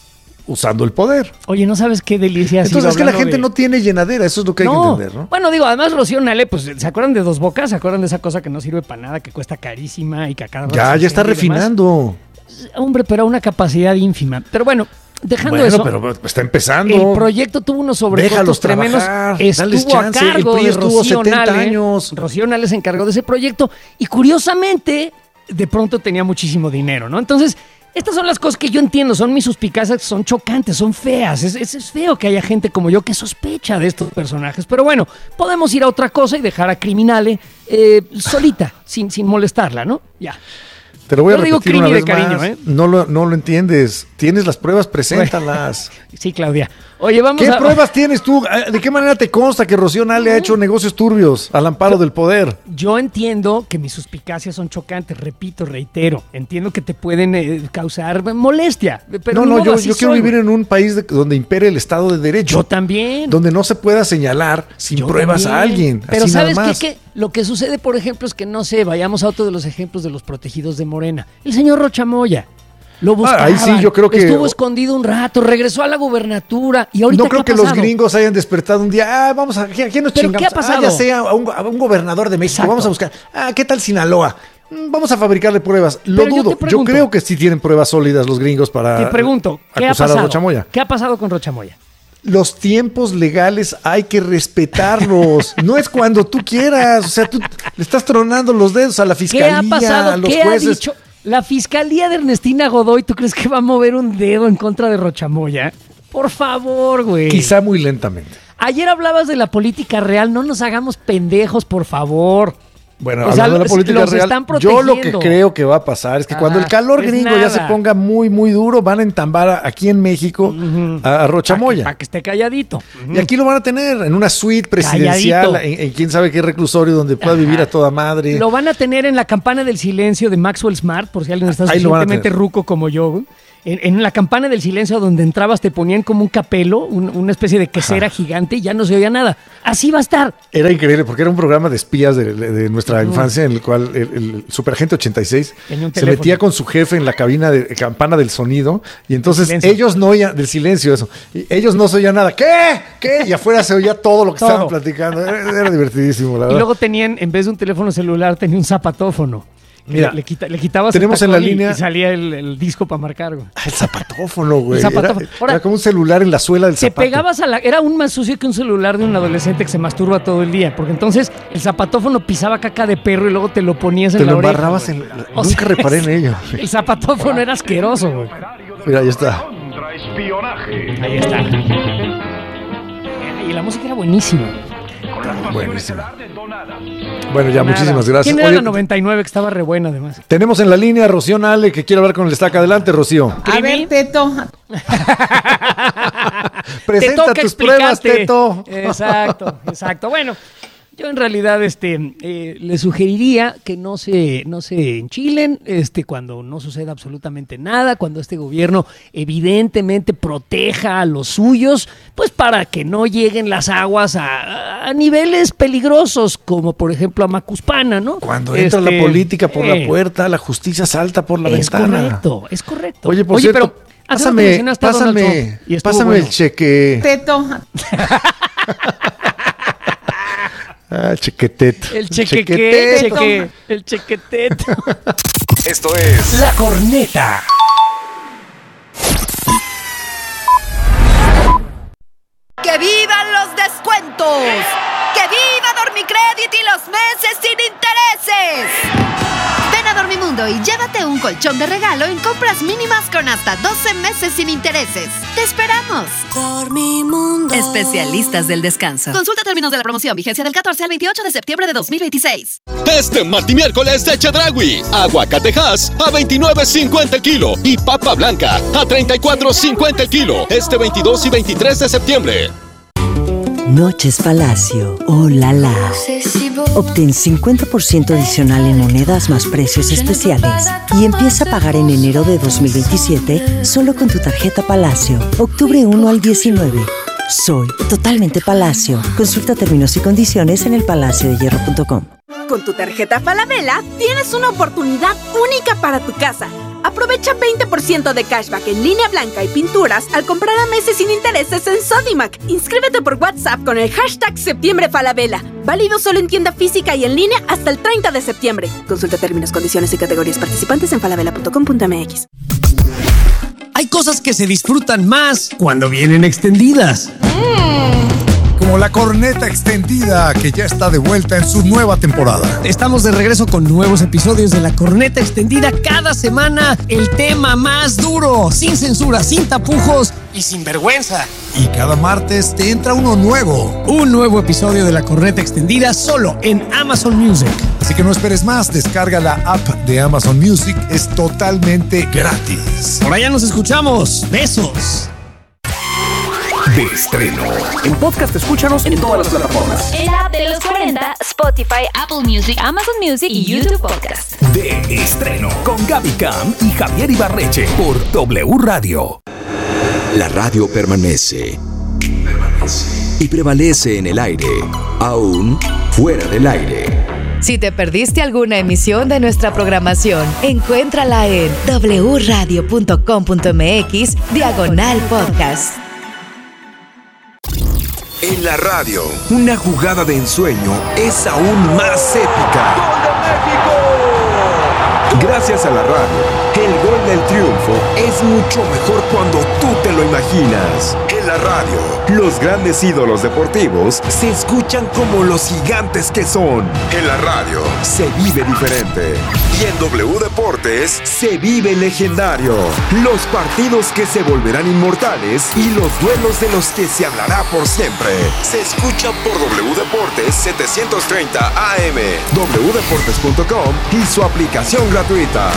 usando el poder. Oye, ¿no sabes qué delicia? Entonces es que la gente no tiene llenadera, eso es lo que hay que entender, ¿no? Bueno, digo, además Rocío Nale, pues, ¿se acuerdan de Dos Bocas? ¿Se acuerdan de esa cosa que no sirve para nada, que cuesta carísima y que a cada rato ya está refinando. Hombre, pero a una capacidad ínfima. Pero bueno, dejando eso. Pero está empezando. El proyecto tuvo unos sobrecostos tremendos. Estuvo a cargo de Rocío Nale. Rocío Nale se encargó de ese proyecto y curiosamente, de pronto tenía muchísimo dinero, ¿no? Entonces, estas son las cosas que yo entiendo, son mis suspicacias, son chocantes, son feas. Es feo que haya gente como yo que sospecha de estos personajes. Pero bueno, podemos ir a otra cosa y dejar a Criminale solita, sin molestarla, ¿no? Ya. Te lo voy a repetir una vez cariño, más. No lo entiendes. Tienes las pruebas, preséntalas. Sí, Claudia. Oye, vamos ¿Qué pruebas tienes tú? ¿De qué manera te consta que Rocío Nale ha hecho negocios turbios al amparo del poder? Yo entiendo que mis suspicacias son chocantes, repito, reitero. Entiendo que te pueden causar molestia. Pero yo quiero vivir en un país donde impere el Estado de Derecho. Yo también. Donde no se pueda señalar sin pruebas a alguien. Pero así ¿sabes nada más. qué? Lo que sucede, por ejemplo, es que no sé, vayamos a otro de los ejemplos de los protegidos de Morena. El señor Rocha Moya. Lo buscaban, ahí sí, yo creo que estuvo escondido un rato, regresó a la gubernatura y ahorita no creo que los gringos hayan despertado un día. Vamos a ¿quién nos chingamos? ¿Qué ha pasado? Ya sea a un gobernador de México. Exacto. Vamos a buscar. ¿Qué tal Sinaloa? Vamos a fabricarle pruebas. Lo dudo. Yo creo que sí tienen pruebas sólidas los gringos para. Te pregunto, ¿qué ha pasado? A Rocha Moya. ¿Qué ha pasado con Rocha Moya? Los tiempos legales hay que respetarlos. No es cuando tú quieras. O sea, tú le estás tronando los dedos a la fiscalía, ¿qué ha pasado? a los ¿Qué jueces. Ha dicho? La fiscalía de Ernestina Godoy, ¿tú crees que va a mover un dedo en contra de Rocha Moya? Por favor, güey. Quizá muy lentamente. Ayer hablabas de la política real, no nos hagamos pendejos, por favor. Bueno, O sea, hablando de la política los real, están yo lo que protegiendo. creo que va a pasar es que cuando el calor es gringo ya se nada. ponga muy, muy duro, van a entambar aquí en México a Rochamoya. Para que esté calladito. Y aquí lo van a tener en una suite presidencial, Calladito. en quién sabe qué reclusorio donde pueda vivir a toda madre. Lo van a tener en la campana del silencio de Maxwell Smart, por si alguien está Ahí lo van a suficientemente tener. ruco como yo. Güey. En la campana del silencio donde entrabas te ponían como un capelo, una especie de quesera gigante y ya no se oía nada. Así va a estar. Era increíble porque era un programa de espías de nuestra infancia en el cual el Superagente 86 Tenía un se teléfono. metía con su jefe en la cabina de campana del sonido y entonces Silencio. ellos no oían, del silencio eso, y ellos no se oían nada. ¿Qué? Y afuera se oía todo lo que Todo. estaban platicando. Era divertidísimo, la Y verdad. luego tenían, en vez de un teléfono celular, tenía un zapatófono. Mira, le quitabas tenemos el en la tacón línea- y salía el disco para marcar. Güey. El zapatófono, güey. El zapatófono. Era, Ahora, era como un celular en la suela del Te zapato. pegabas era aún más sucio que un celular de un adolescente que se masturba todo el día, porque entonces el zapatófono pisaba caca de perro y luego te lo ponías en Te la lo oreja. embarrabas güey. en... O Nunca sea, reparé en ello. El zapatófono era asqueroso, güey. Mira, ahí está. Ahí está. Y la música era buenísima. Buenísimo. Bueno, ya, muchísimas gracias. ¿Quién era Oye, la 99 que estaba re buena además? tenemos en la línea a Rocío Nale que quiere hablar con el Estaca. Adelante, Rocío. A ver, Teto. Presenta toca tus pruebas, explicarte. Teto. Exacto. Bueno, yo en realidad le sugeriría que no se enchilen cuando no suceda absolutamente nada, cuando este gobierno evidentemente proteja a los suyos, pues para que no lleguen las aguas a niveles peligrosos, como por ejemplo a Macuspana, ¿no? Cuando entra la política por la puerta, la justicia salta por la ventana. Es correcto. Oye, por cierto, pero hace rato mencionaste a Donald Trump y estuvo pásame bueno. el cheque. Teto. Chequetet. El chequequet. El chequetet. Esto es La Corneta. ¡Que vivan los descuentos! ¡Que viva Dormicrédito y los meses sin intereses! Ven a Dormimundo y llévate un colchón de regalo en compras mínimas con hasta 12 meses sin intereses. ¡Te esperamos! Dormimundo. Especialistas del descanso. Consulta términos de la promoción. Vigencia del 14 al 28 de septiembre de 2026. Este martes y miércoles de Chedraui. Aguacatejas a $29.50 el kilo y papa blanca a $34.50 el kilo. Este 22 y 23 de septiembre. Noches Palacio. Oh la la. Obtén 50% adicional en monedas más precios especiales y empieza a pagar en enero de 2027 solo con tu tarjeta Palacio. Octubre 1 al 19. Soy totalmente Palacio. Consulta términos y condiciones en elpalaciodehierro.com. Con tu tarjeta Falabella tienes una oportunidad única para tu casa. Aprovecha 20% de cashback en línea blanca y pinturas al comprar a meses sin intereses en Sodimac. Inscríbete por WhatsApp con el hashtag Septiembre Falabella. Válido solo en tienda física y en línea hasta el 30 de septiembre. Consulta términos, condiciones y categorías participantes en falabella.com.mx. Hay cosas que se disfrutan más cuando vienen extendidas. Como la corneta extendida que ya está de vuelta en su nueva temporada. Estamos de regreso con nuevos episodios de La Corneta Extendida cada semana. El tema más duro, sin censura, sin tapujos y sin vergüenza. Y cada martes te entra uno nuevo. Un nuevo episodio de La Corneta Extendida solo en Amazon Music. Así que no esperes más, descarga la app de Amazon Music, es totalmente gratis. Por allá nos escuchamos. Besos. De estreno. En podcast escúchanos en todas las plataformas. En la app de los 40, Spotify, Apple Music, Amazon Music y YouTube Podcast. De estreno. Con Gaby Cam y Javier Ibarreche por W Radio. La radio permanece. Y prevalece en el aire, aún fuera del aire. Si te perdiste alguna emisión de nuestra programación, encuéntrala en wradio.com.mx/podcast. En la radio, una jugada de ensueño es aún más épica. ¡Gol de México! Gracias a la radio, el gol del triunfo es mucho mejor cuando tú te lo imaginas. En la radio, los grandes ídolos deportivos se escuchan como los gigantes que son. En la radio, se vive diferente. Y en W Deportes, se vive legendario. Los partidos que se volverán inmortales y los duelos de los que se hablará por siempre. Se escuchan por W Deportes 730 AM, wdeportes.com y su aplicación gratuita.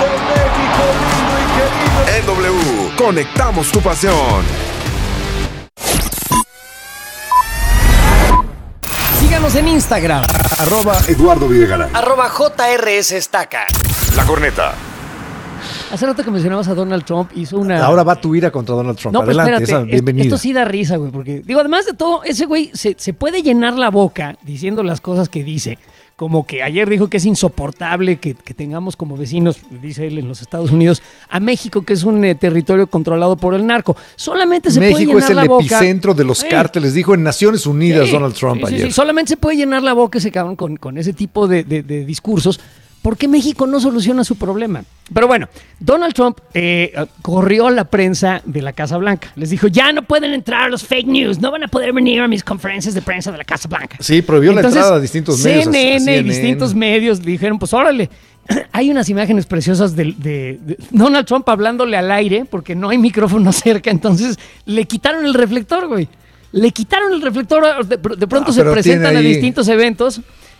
En W, conectamos tu pasión. Síganos en Instagram. @Eduardo Videgaray. @JRS Estaca. La Corneta. Hace rato que mencionabas a Donald Trump, hizo una... Ahora va tu ira contra Donald Trump. No, pero adelante, espérate, bienvenido. Esto sí da risa, güey, porque, digo, además de todo, ese güey se puede llenar la boca diciendo las cosas que dice, como que ayer dijo que es insoportable que tengamos como vecinos, dice él, en los Estados Unidos, a México, que es un territorio controlado por el narco. Solamente se puede llenar la boca... México es el epicentro de los cárteles, dijo en Naciones Unidas Donald Trump ayer. Sí, solamente se puede llenar la boca ese cabrón con ese tipo de discursos, porque México no soluciona su problema. Pero bueno, Donald Trump corrió a la prensa de la Casa Blanca. Les dijo, ya no pueden entrar los fake news, no van a poder venir a mis conferencias de prensa de la Casa Blanca. Sí, prohibió la entrada a distintos medios. CNN y distintos medios dijeron, pues órale. Hay unas imágenes preciosas de Donald Trump hablándole al aire, porque no hay micrófono cerca, entonces le quitaron el reflector, güey. Le quitaron el reflector, de pronto se presentan a distintos eventos.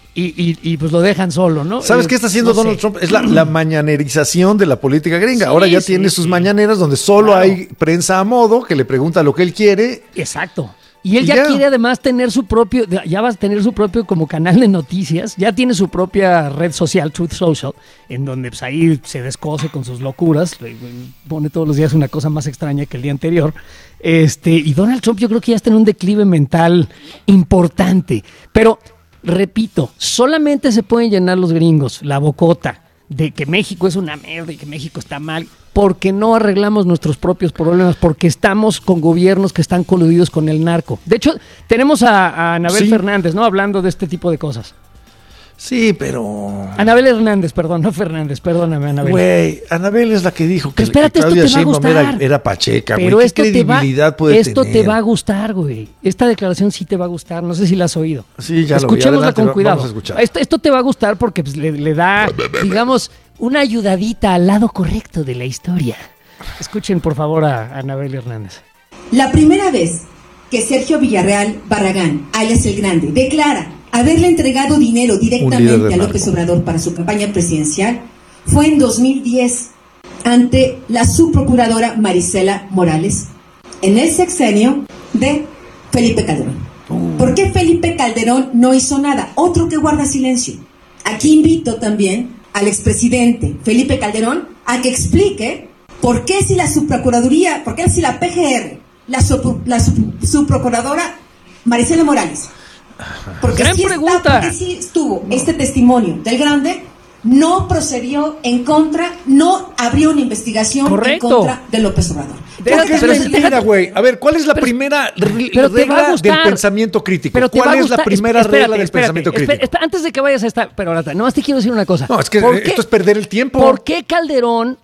Y pues lo dejan solo, ¿no? ¿Sabes qué está haciendo Donald Trump? Es la mañanerización de la política gringa. Sí, ahora ya tiene sus mañaneras donde solo hay prensa a modo que le pregunta lo que él quiere. Exacto. Y él ya quiere además tener su propio, ya va a tener su propio como canal de noticias, ya tiene su propia red social, Truth Social, en donde pues ahí se descoce con sus locuras, pone todos los días una cosa más extraña que el día anterior. Y Donald Trump yo creo que ya está en un declive mental importante. Pero... repito, solamente se pueden llenar los gringos la bocota de que México es una mierda y que México está mal porque no arreglamos nuestros propios problemas, porque estamos con gobiernos que están coludidos con el narco. De hecho, tenemos a Anabel Fernández, ¿no? Hablando de este tipo de cosas. Sí, pero... Anabel Hernández, perdón, no Fernández, perdóname, Anabel. Güey, Anabel es la que dijo que, espérate, Claudia esto te va a gustar. Era pacheca, güey. Pero ¿Qué credibilidad puede tener? Esto te va a gustar, güey. Esta declaración sí te va a gustar. No sé si la has oído. Sí, ya Escuchémosla con cuidado. Vamos a escuchar. Esto te va a gustar porque pues, le da, digamos, una ayudadita al lado correcto de la historia. Escuchen, por favor, a Anabel Hernández. La primera vez que Sergio Villarreal Barragán, alias el Grande, declara haberle entregado dinero directamente a López Obrador para su campaña presidencial fue en 2010 ante la subprocuradora Marisela Morales en el sexenio de Felipe Calderón. ¿Por qué Felipe Calderón no hizo nada? Otro que guarda silencio. Aquí invito también al expresidente Felipe Calderón a que explique por qué si la subprocuraduría, por qué si la PGR, la subprocuradora Marisela Morales, porque gran pregunta. Porque sí estuvo este testimonio del Grande, no procedió en contra, no abrió una investigación en contra de López Obrador. Mira, güey, a ver, ¿cuál es la primera regla del pensamiento crítico? ¿Cuál es la primera regla del pensamiento crítico? Antes de que vayas a esta, pero ahora, nomás te quiero decir una cosa. No, es que esto es perder el tiempo. ¿Por qué Calderón...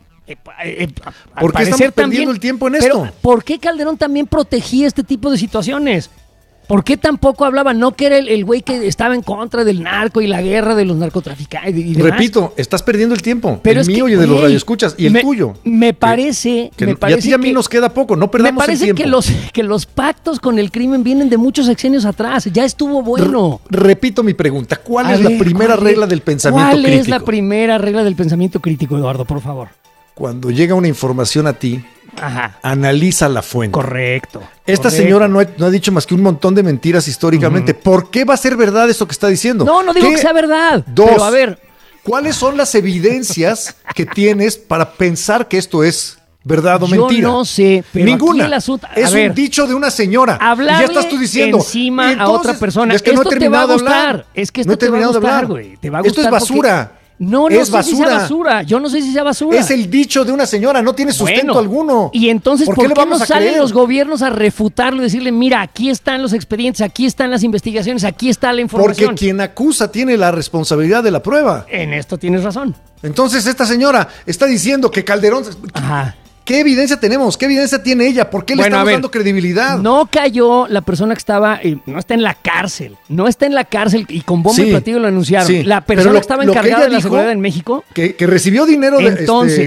¿Por qué estamos perdiendo el tiempo en esto? Pero, ¿por qué Calderón también protegía este tipo de situaciones? ¿Por qué tampoco hablaba? No que era el güey que estaba en contra del narco y la guerra de los narcotraficantes y demás. Repito, estás perdiendo el tiempo. Pero el mío y el de los radioescuchas y el tuyo. Me parece y a ti y a mí nos queda poco, no perdamos el tiempo. Me parece que los pactos con el crimen vienen de muchos sexenios atrás. Ya estuvo bueno. Repito mi pregunta. ¿Cuál es la primera regla del pensamiento crítico? ¿Cuál es la primera regla del pensamiento crítico, Eduardo, por favor? Cuando llega una información a ti, analiza la fuente. Correcto. Esta señora no ha dicho más que un montón de mentiras históricamente. ¿Por qué va a ser verdad eso que está diciendo? No digo que sea verdad. Pero a ver, ¿cuáles son las evidencias que tienes para pensar que esto es verdad o mentira? Yo no sé, pero ninguna. Aquí el asunto, es un dicho de una señora. Hablarle y ya estás tú diciendo encima a otra persona. Es que esto no he terminado de hablar. Es que esto te va a gustar, güey. Te va a gustar. Esto es basura. No es sé basura. Si sea basura. Yo no sé si sea basura. Es el dicho de una señora, no tiene sustento alguno. Y entonces, ¿por qué no salen creer? los gobiernos a refutarlo y decirle, mira, aquí están los expedientes, aquí están las investigaciones, aquí está la información? Porque quien acusa tiene la responsabilidad de la prueba. En esto tienes razón. Entonces esta señora está diciendo que Calderón... ¿Qué evidencia tenemos? ¿Qué evidencia tiene ella? ¿Por qué le estamos dando credibilidad? No cayó la persona que estaba, no está en la cárcel. No está en la cárcel y con bombo y platillo lo anunciaron. La persona que estaba encargada de la seguridad en México. Que recibió dinero entonces,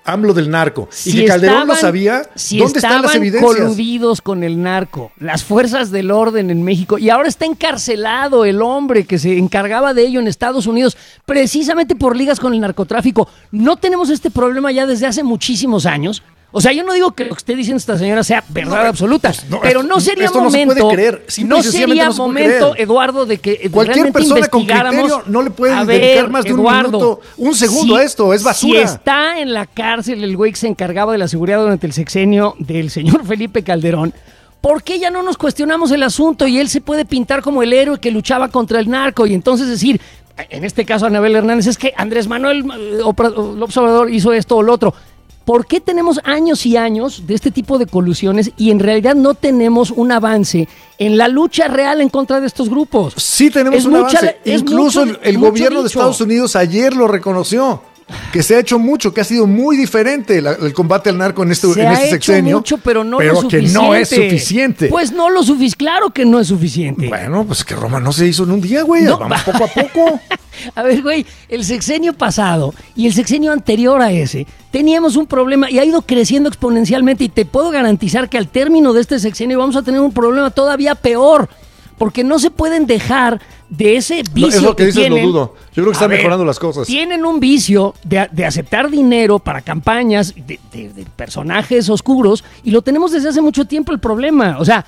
AMLO del narco, y que Calderón lo sabía, ¿dónde están las evidencias? Coludidos con el narco, las fuerzas del orden en México, y ahora está encarcelado el hombre que se encargaba de ello en Estados Unidos, precisamente por ligas con el narcotráfico. No tenemos este problema ya desde hace muchísimos años. O sea, yo no digo que lo que esté diciendo esta señora sea verdad absoluta, pero no sería momento, no se puede creer. No sería momento, Eduardo, de que cualquier persona con criterio no le puede dedicar más de un minuto, un segundo a esto, es basura. Si está en la cárcel el güey que se encargaba de la seguridad durante el sexenio del señor Felipe Calderón, ¿por qué ya no nos cuestionamos el asunto y él se puede pintar como el héroe que luchaba contra el narco y entonces decir, en este caso Anabel Hernández, es que Andrés Manuel López Obrador hizo esto o lo otro? ¿Por qué tenemos años y años de este tipo de colusiones y en realidad no tenemos un avance en la lucha real en contra de estos grupos? Sí tenemos un avance. Incluso el gobierno de Estados Unidos ayer lo reconoció. Que se ha hecho mucho, que ha sido muy diferente el combate al narco en este sexenio. Se ha hecho mucho, pero no lo suficiente. Que no es suficiente. Pues no lo suficiente, claro que no es suficiente. Bueno, pues que Roma no se hizo en un día, güey. No. Vamos poco a poco. A ver, güey, el sexenio pasado y el sexenio anterior a ese, teníamos un problema y ha ido creciendo exponencialmente y te puedo garantizar que al término de este sexenio vamos a tener un problema todavía peor. Porque no se pueden dejar de ese vicio. Es lo que dices, tienen. Lo dudo. Yo creo que están mejorando las cosas. Tienen un vicio de aceptar dinero para campañas de personajes oscuros y lo tenemos desde hace mucho tiempo el problema. O sea,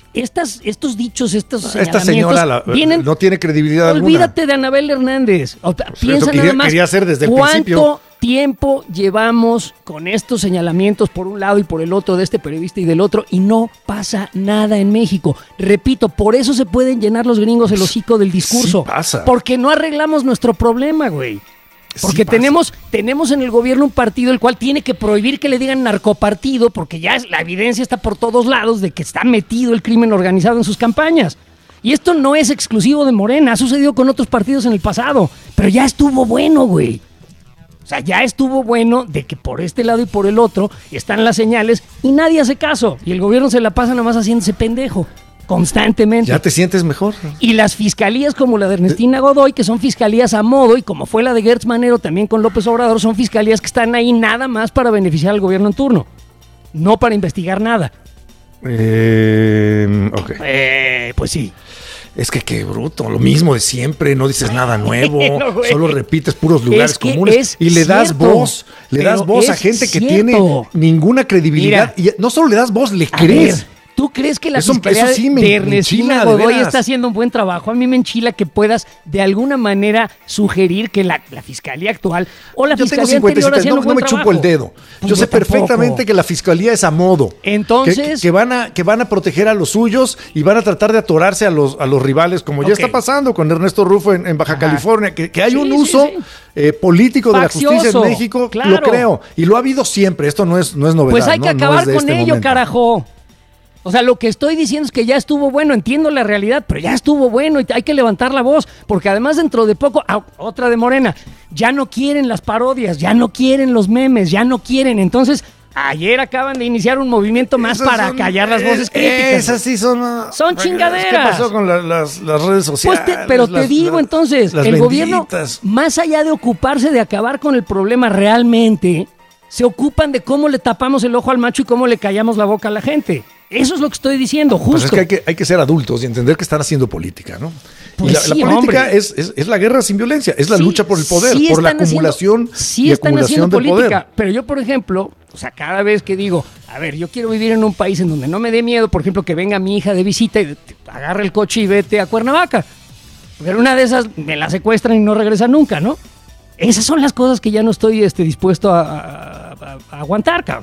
estos dichos, estos señalamientos... Esta señora no tiene credibilidad alguna. Olvídate de Anabel Hernández. Piensa nada más. Quería hacer desde el principio. ¿Cuánto tiempo llevamos con estos señalamientos por un lado y por el otro de este periodista y del otro y no pasa nada en México? Repito, por eso se pueden llenar los gringos el hocico del discurso. Sí pasa. Porque no arreglamos nuestro problema, güey. Porque tenemos en el gobierno un partido el cual tiene que prohibir que le digan narcopartido porque ya la evidencia está por todos lados de que está metido el crimen organizado en sus campañas. Y esto no es exclusivo de Morena, ha sucedido con otros partidos en el pasado, pero ya estuvo bueno, güey. O sea, ya estuvo bueno de que por este lado y por el otro están las señales y nadie hace caso. Y el gobierno se la pasa nada más haciéndose pendejo constantemente. ¿Ya te sientes mejor? Y las fiscalías como la de Ernestina Godoy, que son fiscalías a modo, y como fue la de Gertz Manero también con López Obrador, son fiscalías que están ahí nada más para beneficiar al gobierno en turno, no para investigar nada. Ok. Pues sí. Es que qué bruto, lo mismo de siempre, no dices nada nuevo, solo repites puros lugares comunes y le das voz, a gente que tiene ninguna credibilidad. Mira, y no solo le das voz, le crees. ¿Tú crees que la fiscalía de Ernestina Godoy está haciendo un buen trabajo? A mí me enchila que puedas de alguna manera sugerir que la fiscalía actual o la fiscalía anterior haciendo un buen trabajo. No me chupo el dedo. Yo sé perfectamente que la fiscalía es a modo. Entonces... Que van a proteger a los suyos y van a tratar de atorarse a los rivales, como ya está pasando con Ernesto Rufo en Baja California. Que hay un uso político de la justicia en México, claro. Lo creo. Y lo ha habido siempre. Esto no es novedad. Pues hay que acabar con ello, carajo. O sea, lo que estoy diciendo es que ya estuvo bueno, entiendo la realidad, pero ya estuvo bueno y hay que levantar la voz, porque además dentro de poco, otra de Morena, ya no quieren las parodias, ya no quieren los memes, ya no quieren. Entonces, ayer acaban de iniciar un movimiento más para callar las voces críticas. Esas sí son chingaderas. ¿Qué pasó con las redes sociales? Pues pero te digo entonces, el gobierno, más allá de ocuparse de acabar con el problema realmente, se ocupan de cómo le tapamos el ojo al macho y cómo le callamos la boca a la gente. Eso es lo que estoy diciendo, justo. Pues es que hay que ser adultos y entender que están haciendo política, ¿no? Pues y la política es la guerra sin violencia, es la lucha por el poder, por la acumulación y acumulación del poder. Pero yo, por ejemplo, o sea, cada vez que digo, a ver, yo quiero vivir en un país en donde no me dé miedo, por ejemplo, que venga mi hija de visita y agarre el coche y vete a Cuernavaca. Pero una de esas me la secuestran y no regresa nunca, ¿no? Esas son las cosas que ya no estoy dispuesto a aguantar, cabrón.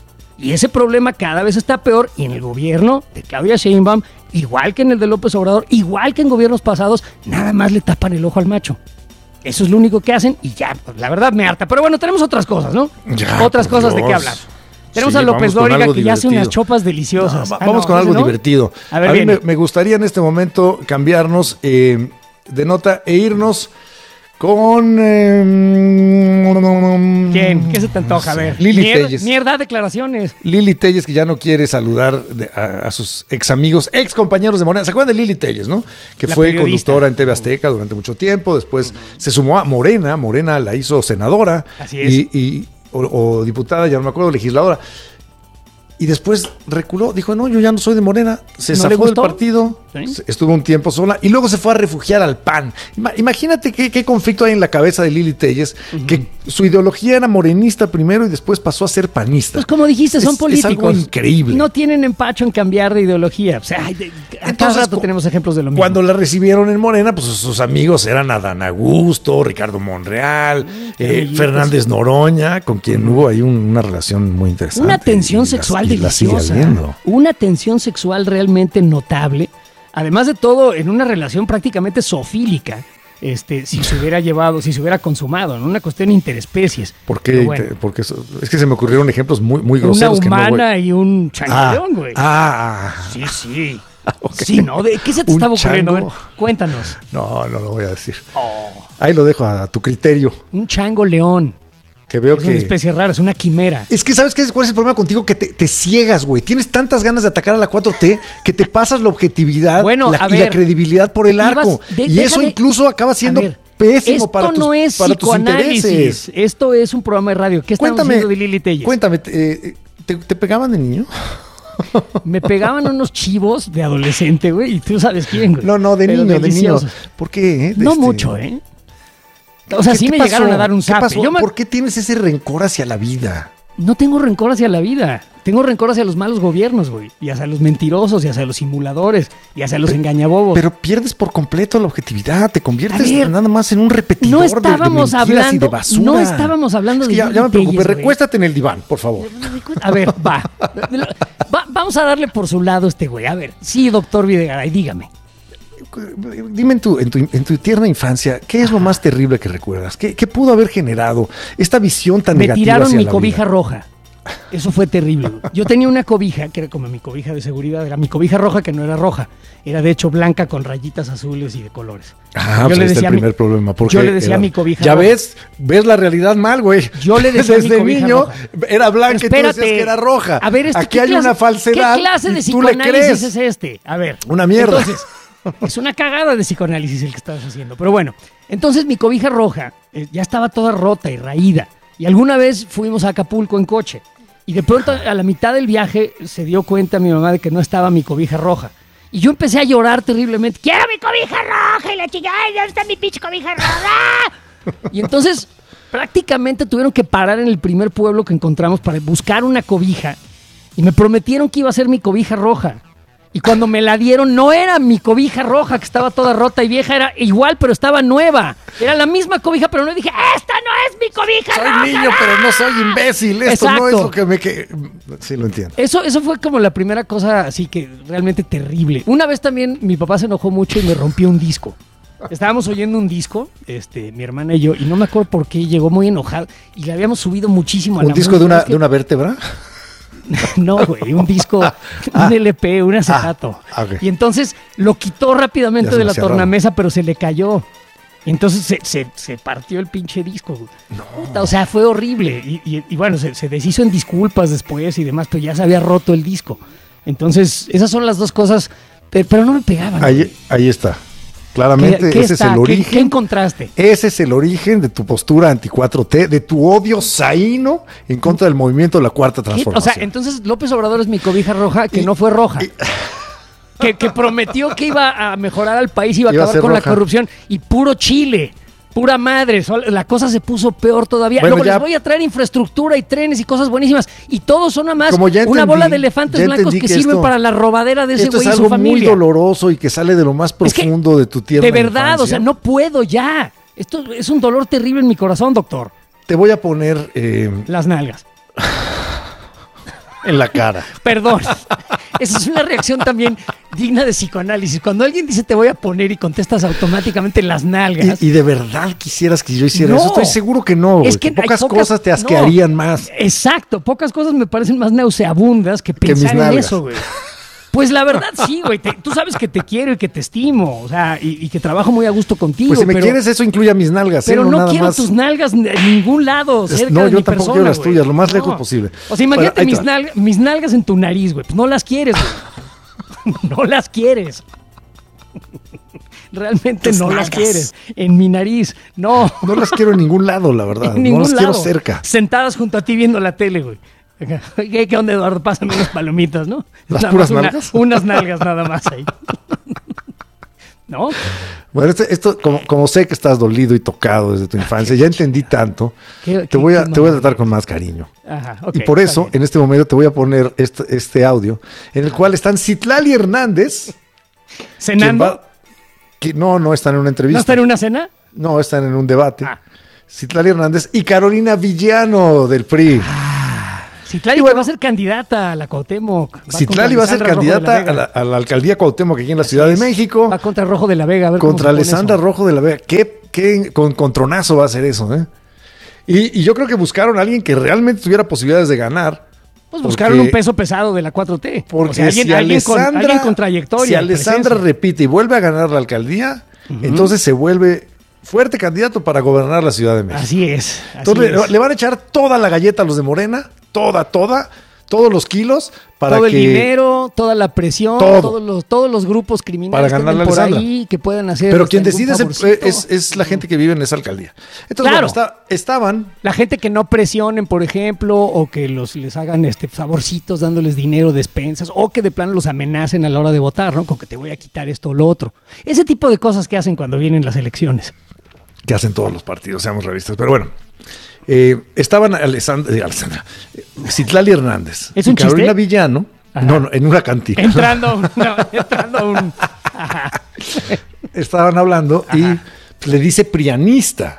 Y ese problema cada vez está peor y en el gobierno de Claudia Sheinbaum, igual que en el de López Obrador, igual que en gobiernos pasados, nada más le tapan el ojo al macho. Eso es lo único que hacen y ya, pues, la verdad me harta. Pero bueno, tenemos otras cosas, ¿no? Otras cosas de qué hablar. Tenemos a López Dóriga que ya hace unas chopas deliciosas. Vamos con algo divertido. A mí me gustaría en este momento cambiarnos de nota e irnos con... ¿Quién? ¿Qué se te antoja? A ver. Lili Telles. Mierda, declaraciones. Lili Telles, que ya no quiere saludar a sus ex amigos, ex compañeros de Morena. ¿Se acuerdan de Lili Telles, no? Que fue conductora en TV Azteca durante mucho tiempo. Después se sumó a Morena. Morena la hizo senadora. Así es. Y o diputada, ya no me acuerdo, legisladora. Y después reculó, dijo, no, yo ya no soy de Morena. Se zafó del partido, ¿sí? Estuvo un tiempo sola y luego se fue a refugiar al PAN. Imagínate qué conflicto hay en la cabeza de Lili Telles, que su ideología era morenista primero y después pasó a ser panista. Pues como dijiste, son políticos. Es algo increíble. No tienen empacho en cambiar de ideología. O sea, a cada rato tenemos ejemplos de lo mismo. Cuando la recibieron en Morena, pues sus amigos eran Adán Augusto, Ricardo Monreal, Fernández Noroña, con quien hubo ahí una relación muy interesante. Una tensión sexual deliciosa. Una tensión sexual realmente notable. Además de todo, en una relación prácticamente zoofílica, si se hubiera consumado, en una cuestión interespecies. ¿Por qué? Bueno, porque es que se me ocurrieron ejemplos muy groseros. Una humana y un changueón, güey. Sí. Okay. Sí, ¿no? ¿De qué se te estaba ocurriendo? A ver, cuéntanos. No lo voy a decir. Ahí lo dejo a tu criterio. Un chango león. Que veo es una especie rara, es una quimera. Es que ¿sabes cuál es el problema contigo? Que te ciegas, güey. Tienes tantas ganas de atacar a la 4T que te pasas la objetividad y la credibilidad por el arco. Y eso incluso acaba siendo pésimo para tus intereses. Esto no es psicoanálisis. Esto es un programa de radio. ¿Qué estamos haciendo de Lili Telles? Cuéntame, ¿te pegaban de niño? Me pegaban unos chivos de adolescente, güey. Y tú sabes quién, güey. No, de niño. ¿Por qué? No mucho, ¿eh? O sea, sí me llegaron a dar un zape. ¿Por qué tienes ese rencor hacia la vida? No tengo rencor hacia la vida. Tengo rencor hacia los malos gobiernos, güey. Y hacia los mentirosos, y hacia los simuladores, y hacia los engañabobos. Pero pierdes por completo la objetividad. Te conviertes nada más en un repetidor de mentiras y de basura. No estábamos hablando de... Ya me preocupé. Recuéstate en el diván, por favor. A ver, vamos a darle por su lado este güey. A ver, sí, doctor Videgaray, dígame. Dime en tu tierna infancia, ¿qué es lo más terrible que recuerdas? ¿Qué pudo haber generado esta visión tan negativa hacia la vida? Me tiraron mi cobija roja. Eso fue terrible. Yo tenía una cobija que era como mi cobija de seguridad. Era mi cobija roja, que no era roja. Era de hecho blanca con rayitas azules y de colores. Pues este es el primer problema. Yo le decía a mi cobija roja. Ya ves la realidad mal, güey. Yo le decía desde niño roja. Era blanca y tú decías que era roja. A ver, aquí hay una falsedad. ¿Qué clase de psicoanálisis es este? A ver. Una mierda. Entonces, es una cagada de psicoanálisis el que estás haciendo. Pero bueno, entonces mi cobija roja ya estaba toda rota y raída. Y alguna vez fuimos a Acapulco en coche. Y de pronto a la mitad del viaje se dio cuenta mi mamá de que no estaba mi cobija roja. Y yo empecé a llorar terriblemente. ¡Quiero mi cobija roja! Y la chica, ¡ay, dónde está mi pinche cobija roja! Y entonces prácticamente tuvieron que parar en el primer pueblo que encontramos para buscar una cobija. Y me prometieron que iba a ser mi cobija roja. Y cuando me la dieron, no era mi cobija roja, que estaba toda rota y vieja, era igual, pero estaba nueva. Era la misma cobija, pero no dije, ¡esta no es mi cobija roja! Soy niño, pero no soy imbécil. Esto no es lo que me... Sí, lo entiendo. Eso fue como la primera cosa así que realmente terrible. Una vez también mi papá se enojó mucho y me rompió un disco. Estábamos oyendo un disco, mi hermana y yo, y no me acuerdo por qué, llegó muy enojado y le habíamos subido muchísimo a la música. ¿Un disco de una vértebra? No, güey, un disco, un LP, un acetato. Okay. Y entonces lo quitó rápidamente de la tornamesa, pero se le cayó. Y entonces se partió el pinche disco. No. O sea, fue horrible. Y bueno, se deshizo en disculpas después y demás, pero ya se había roto el disco. Entonces, esas son las dos cosas, pero no me pegaban. Ahí está. Claramente ese es el origen. ¿Qué encontraste? Ese es el origen de tu postura anti-4T, de tu odio saíno en contra del movimiento de la Cuarta Transformación. O sea, entonces López Obrador es mi cobija roja, que no fue roja. Que prometió que iba a mejorar al país, iba a acabar con la corrupción. Y puro Chile, pura madre. La cosa se puso peor todavía. Bueno, luego les voy a traer infraestructura y trenes y cosas buenísimas. Y todos son nada más una bola de elefantes blancos que sirven para la robadera de ese güey y su familia. Esto es algo muy doloroso y que sale de lo más profundo de tu tierna infancia. De verdad, infancia. O sea, no puedo ya. Esto es un dolor terrible en mi corazón, doctor. Te voy a poner... las nalgas. En la cara. Perdón. Esa es una reacción también digna de psicoanálisis. Cuando alguien dice te voy a poner y contestas automáticamente las nalgas. Y de verdad quisieras que yo hiciera eso. Estoy seguro que no. Es que pocas cosas te asquearían más. Exacto. Pocas cosas me parecen más nauseabundas que pensar en eso, güey. Pues la verdad sí, güey. Tú sabes que te quiero y que te estimo. O sea, y que trabajo muy a gusto contigo. Pues si me quieres, eso incluye a mis nalgas. Pero no nada quiero más. Tus nalgas en ningún lado. Cerca no, de yo mi tampoco persona, quiero las tuyas, lo más lejos posible. O sea, imagínate mis nalgas en tu nariz, güey. Pues no las quieres, güey. No las quieres. realmente no las quieres. En mi nariz, no. No las quiero en ningún lado, la verdad. En no las quiero lado. cerca. Sentadas junto a ti viendo la tele, güey. ¿Qué onda, Eduardo? Pásame unas palomitas, ¿no? ¿Las puras nalgas? Unas nalgas nada más ahí. ¿No? Bueno, esto como sé que estás dolido y tocado desde tu infancia, ya entendí tanto, te voy a tratar con más cariño. Ajá, okay, y por eso, en este momento, te voy a poner este audio en el cual están Citlali Hernández. ¿Cenando? No están en una entrevista. ¿No están en una cena? No, están en un debate. Citlali Hernández y Carolina Villano del PRI. Citlali va a ser candidata a la Cuauhtémoc. Citlali va a ser candidata a la alcaldía Cuauhtémoc aquí en la Ciudad de México. Va contra Rojo de la Vega. A ver contra Alessandra Rojo de la Vega. ¿Qué con tronazo va a ser eso? Y yo creo que buscaron a alguien que realmente tuviera posibilidades de ganar. Pues buscaron un peso pesado de la 4T. Porque alguien con trayectoria. Si Alessandra repite y vuelve a ganar la alcaldía, entonces se vuelve fuerte candidato para gobernar la Ciudad de México. Así es. Entonces le van a echar toda la galleta a los de Morena, todos los kilos para todo que... el dinero, toda la presión, todos los grupos criminales para ganarle que por Alessandra. ahí que puedan hacer. Pero quien decide es la gente que vive en esa alcaldía. Entonces, claro, bueno, estaban... La gente que no presionen, por ejemplo, o que les hagan favorcitos dándoles dinero, despensas, o que de plano los amenacen a la hora de votar, ¿no? Con que te voy a quitar esto o lo otro. Ese tipo de cosas que hacen cuando vienen las elecciones. Que hacen todos los partidos, seamos realistas. Pero bueno, estaban Citlali Hernández y Carolina Villano. No, en una cantina. Entrando a un... Estaban hablando y le dice prianista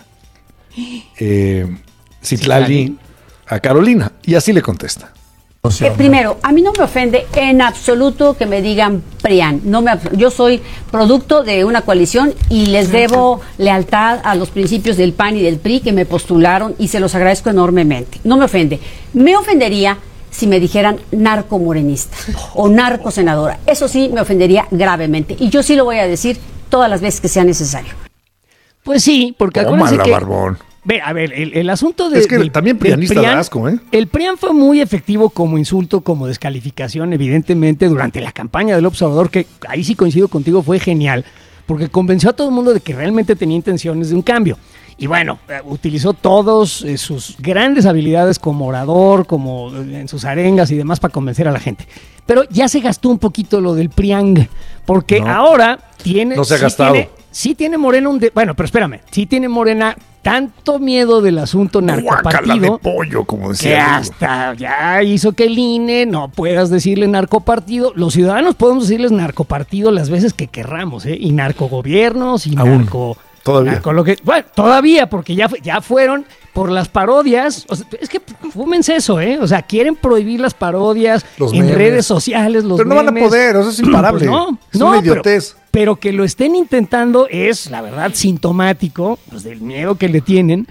Citlali a Carolina. Y así le contesta. Primero, a mí no me ofende en absoluto que me digan PRIAN. Yo soy producto de una coalición y les debo lealtad a los principios del PAN y del PRI que me postularon y se los agradezco enormemente. No me ofende. Me ofendería si me dijeran narcomorenista o narcosenadora. Eso sí me ofendería gravemente. Y yo sí lo voy a decir todas las veces que sea necesario. Pues sí, porque acuérdense que... Barbón. Ve, a ver, el asunto de... Es que también prianista da asco, ¿eh? El PRIAN fue muy efectivo como insulto, como descalificación, evidentemente, durante la campaña del Observador, que ahí sí coincido contigo, fue genial, porque convenció a todo el mundo de que realmente tenía intenciones de un cambio. Y bueno, utilizó todas sus grandes habilidades como orador, como en sus arengas y demás para convencer a la gente. Pero ya se gastó un poquito lo del PRIANG, porque ahora tiene... No se ha gastado. Sí tiene Morena bueno, pero espérame, sí tiene Morena tanto miedo del asunto narcopartido de pollo, como decía, que hasta ya hizo que el INE no puedas decirle narcopartido. Los ciudadanos podemos decirles narcopartido las veces que querramos, y narcogobiernos y todavía. Todavía, porque ya fueron por las parodias. O sea, es que fúmense eso, o sea, quieren prohibir las parodias en redes sociales, los pero no memes. van a poder, eso es imparable. Pues es una idiotez. Pero que lo estén intentando es, la verdad, sintomático del miedo que le tienen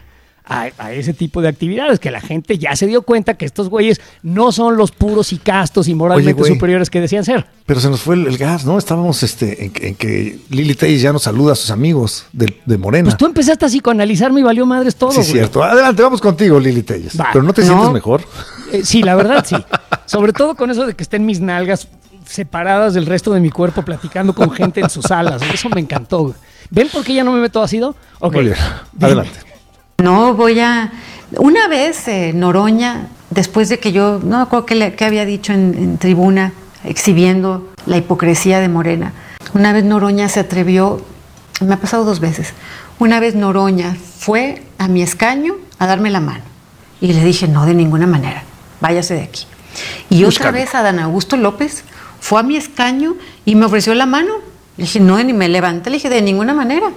a ese tipo de actividades, que la gente ya se dio cuenta que estos güeyes no son los puros y castos y moralmente superiores que decían ser. Pero se nos fue el gas, ¿no? Estábamos en que Lili Telles ya nos saluda a sus amigos de Morena. Pues tú empezaste a psicoanalizarme y valió madres todo. Sí, es cierto. Adelante, vamos contigo, Lili Telles. Pero ¿no te sientes mejor? Sí, la verdad, sí. Sobre todo con eso de que estén mis nalgas separadas del resto de mi cuerpo platicando con gente en sus salas. Eso me encantó. ¿Ven por qué ya no me meto ácido? Muy bien. Adelante. No voy a... Una vez Noroña, después de que yo, no me acuerdo qué había dicho en tribuna, exhibiendo la hipocresía de Morena, una vez Noroña se atrevió, me ha pasado 2 veces, una vez Noroña fue a mi escaño a darme la mano y le dije, no, de ninguna manera, váyase de aquí. Y otra vez Adán Augusto López fue a mi escaño y me ofreció la mano. Le dije, no, ni me levanté, le dije, de ninguna manera.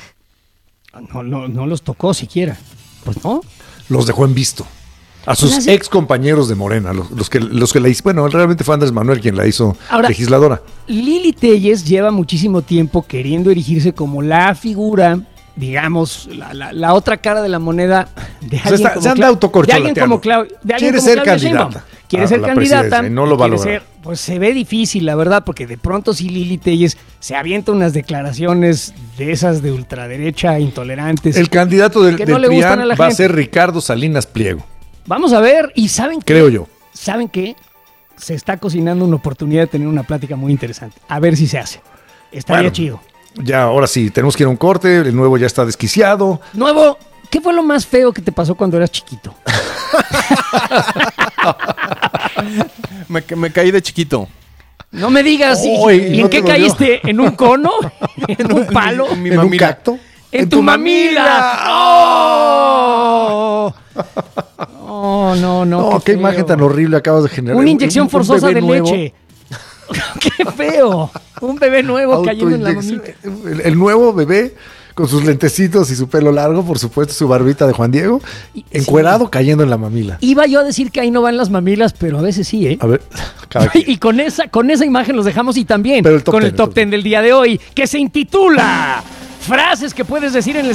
No los tocó siquiera. Pues no. Los dejó en visto. A sus ex compañeros de Morena, los que la hizo. Bueno, realmente fue Andrés Manuel quien la hizo legisladora. Lili Telles lleva muchísimo tiempo queriendo erigirse como la figura, digamos, la otra cara de la moneda de alguien como se anda autocorcholateando. Quiere ser candidata. Quiere ser candidata. No lo va a lograr. Pues se ve difícil, la verdad, porque de pronto si Lili Telles se avienta unas declaraciones de esas de ultraderecha intolerantes. El candidato del PRIAN va a ser Ricardo Salinas Pliego. Vamos a ver, y ¿saben qué? Creo yo. ¿Saben qué? Se está cocinando una oportunidad de tener una plática muy interesante. A ver si se hace. Estaría chido. Ya, ahora sí, tenemos que ir a un corte. El nuevo ya está desquiciado. Nuevo, ¿qué fue lo más feo que te pasó cuando eras chiquito? me caí de chiquito. No me digas. ¿Y en qué caíste? ¿En un cono? ¿En un palo? ¿En un cacto? ¡En tu mamila! ¡Oh! Oh, no. No, qué imagen tan horrible acabas de generar. Una inyección forzosa de leche. ¡Qué feo! Un bebé nuevo cayendo en la mamita. El nuevo bebé con sus lentecitos y su pelo largo, por supuesto, su barbita de Juan Diego, encuerado, cayendo en la mamila. Iba yo a decir que ahí no van las mamilas, pero a veces sí, ¿eh? A ver, y con esa imagen los dejamos y también con el top 10 del día de hoy, que se intitula Frases que puedes decir en el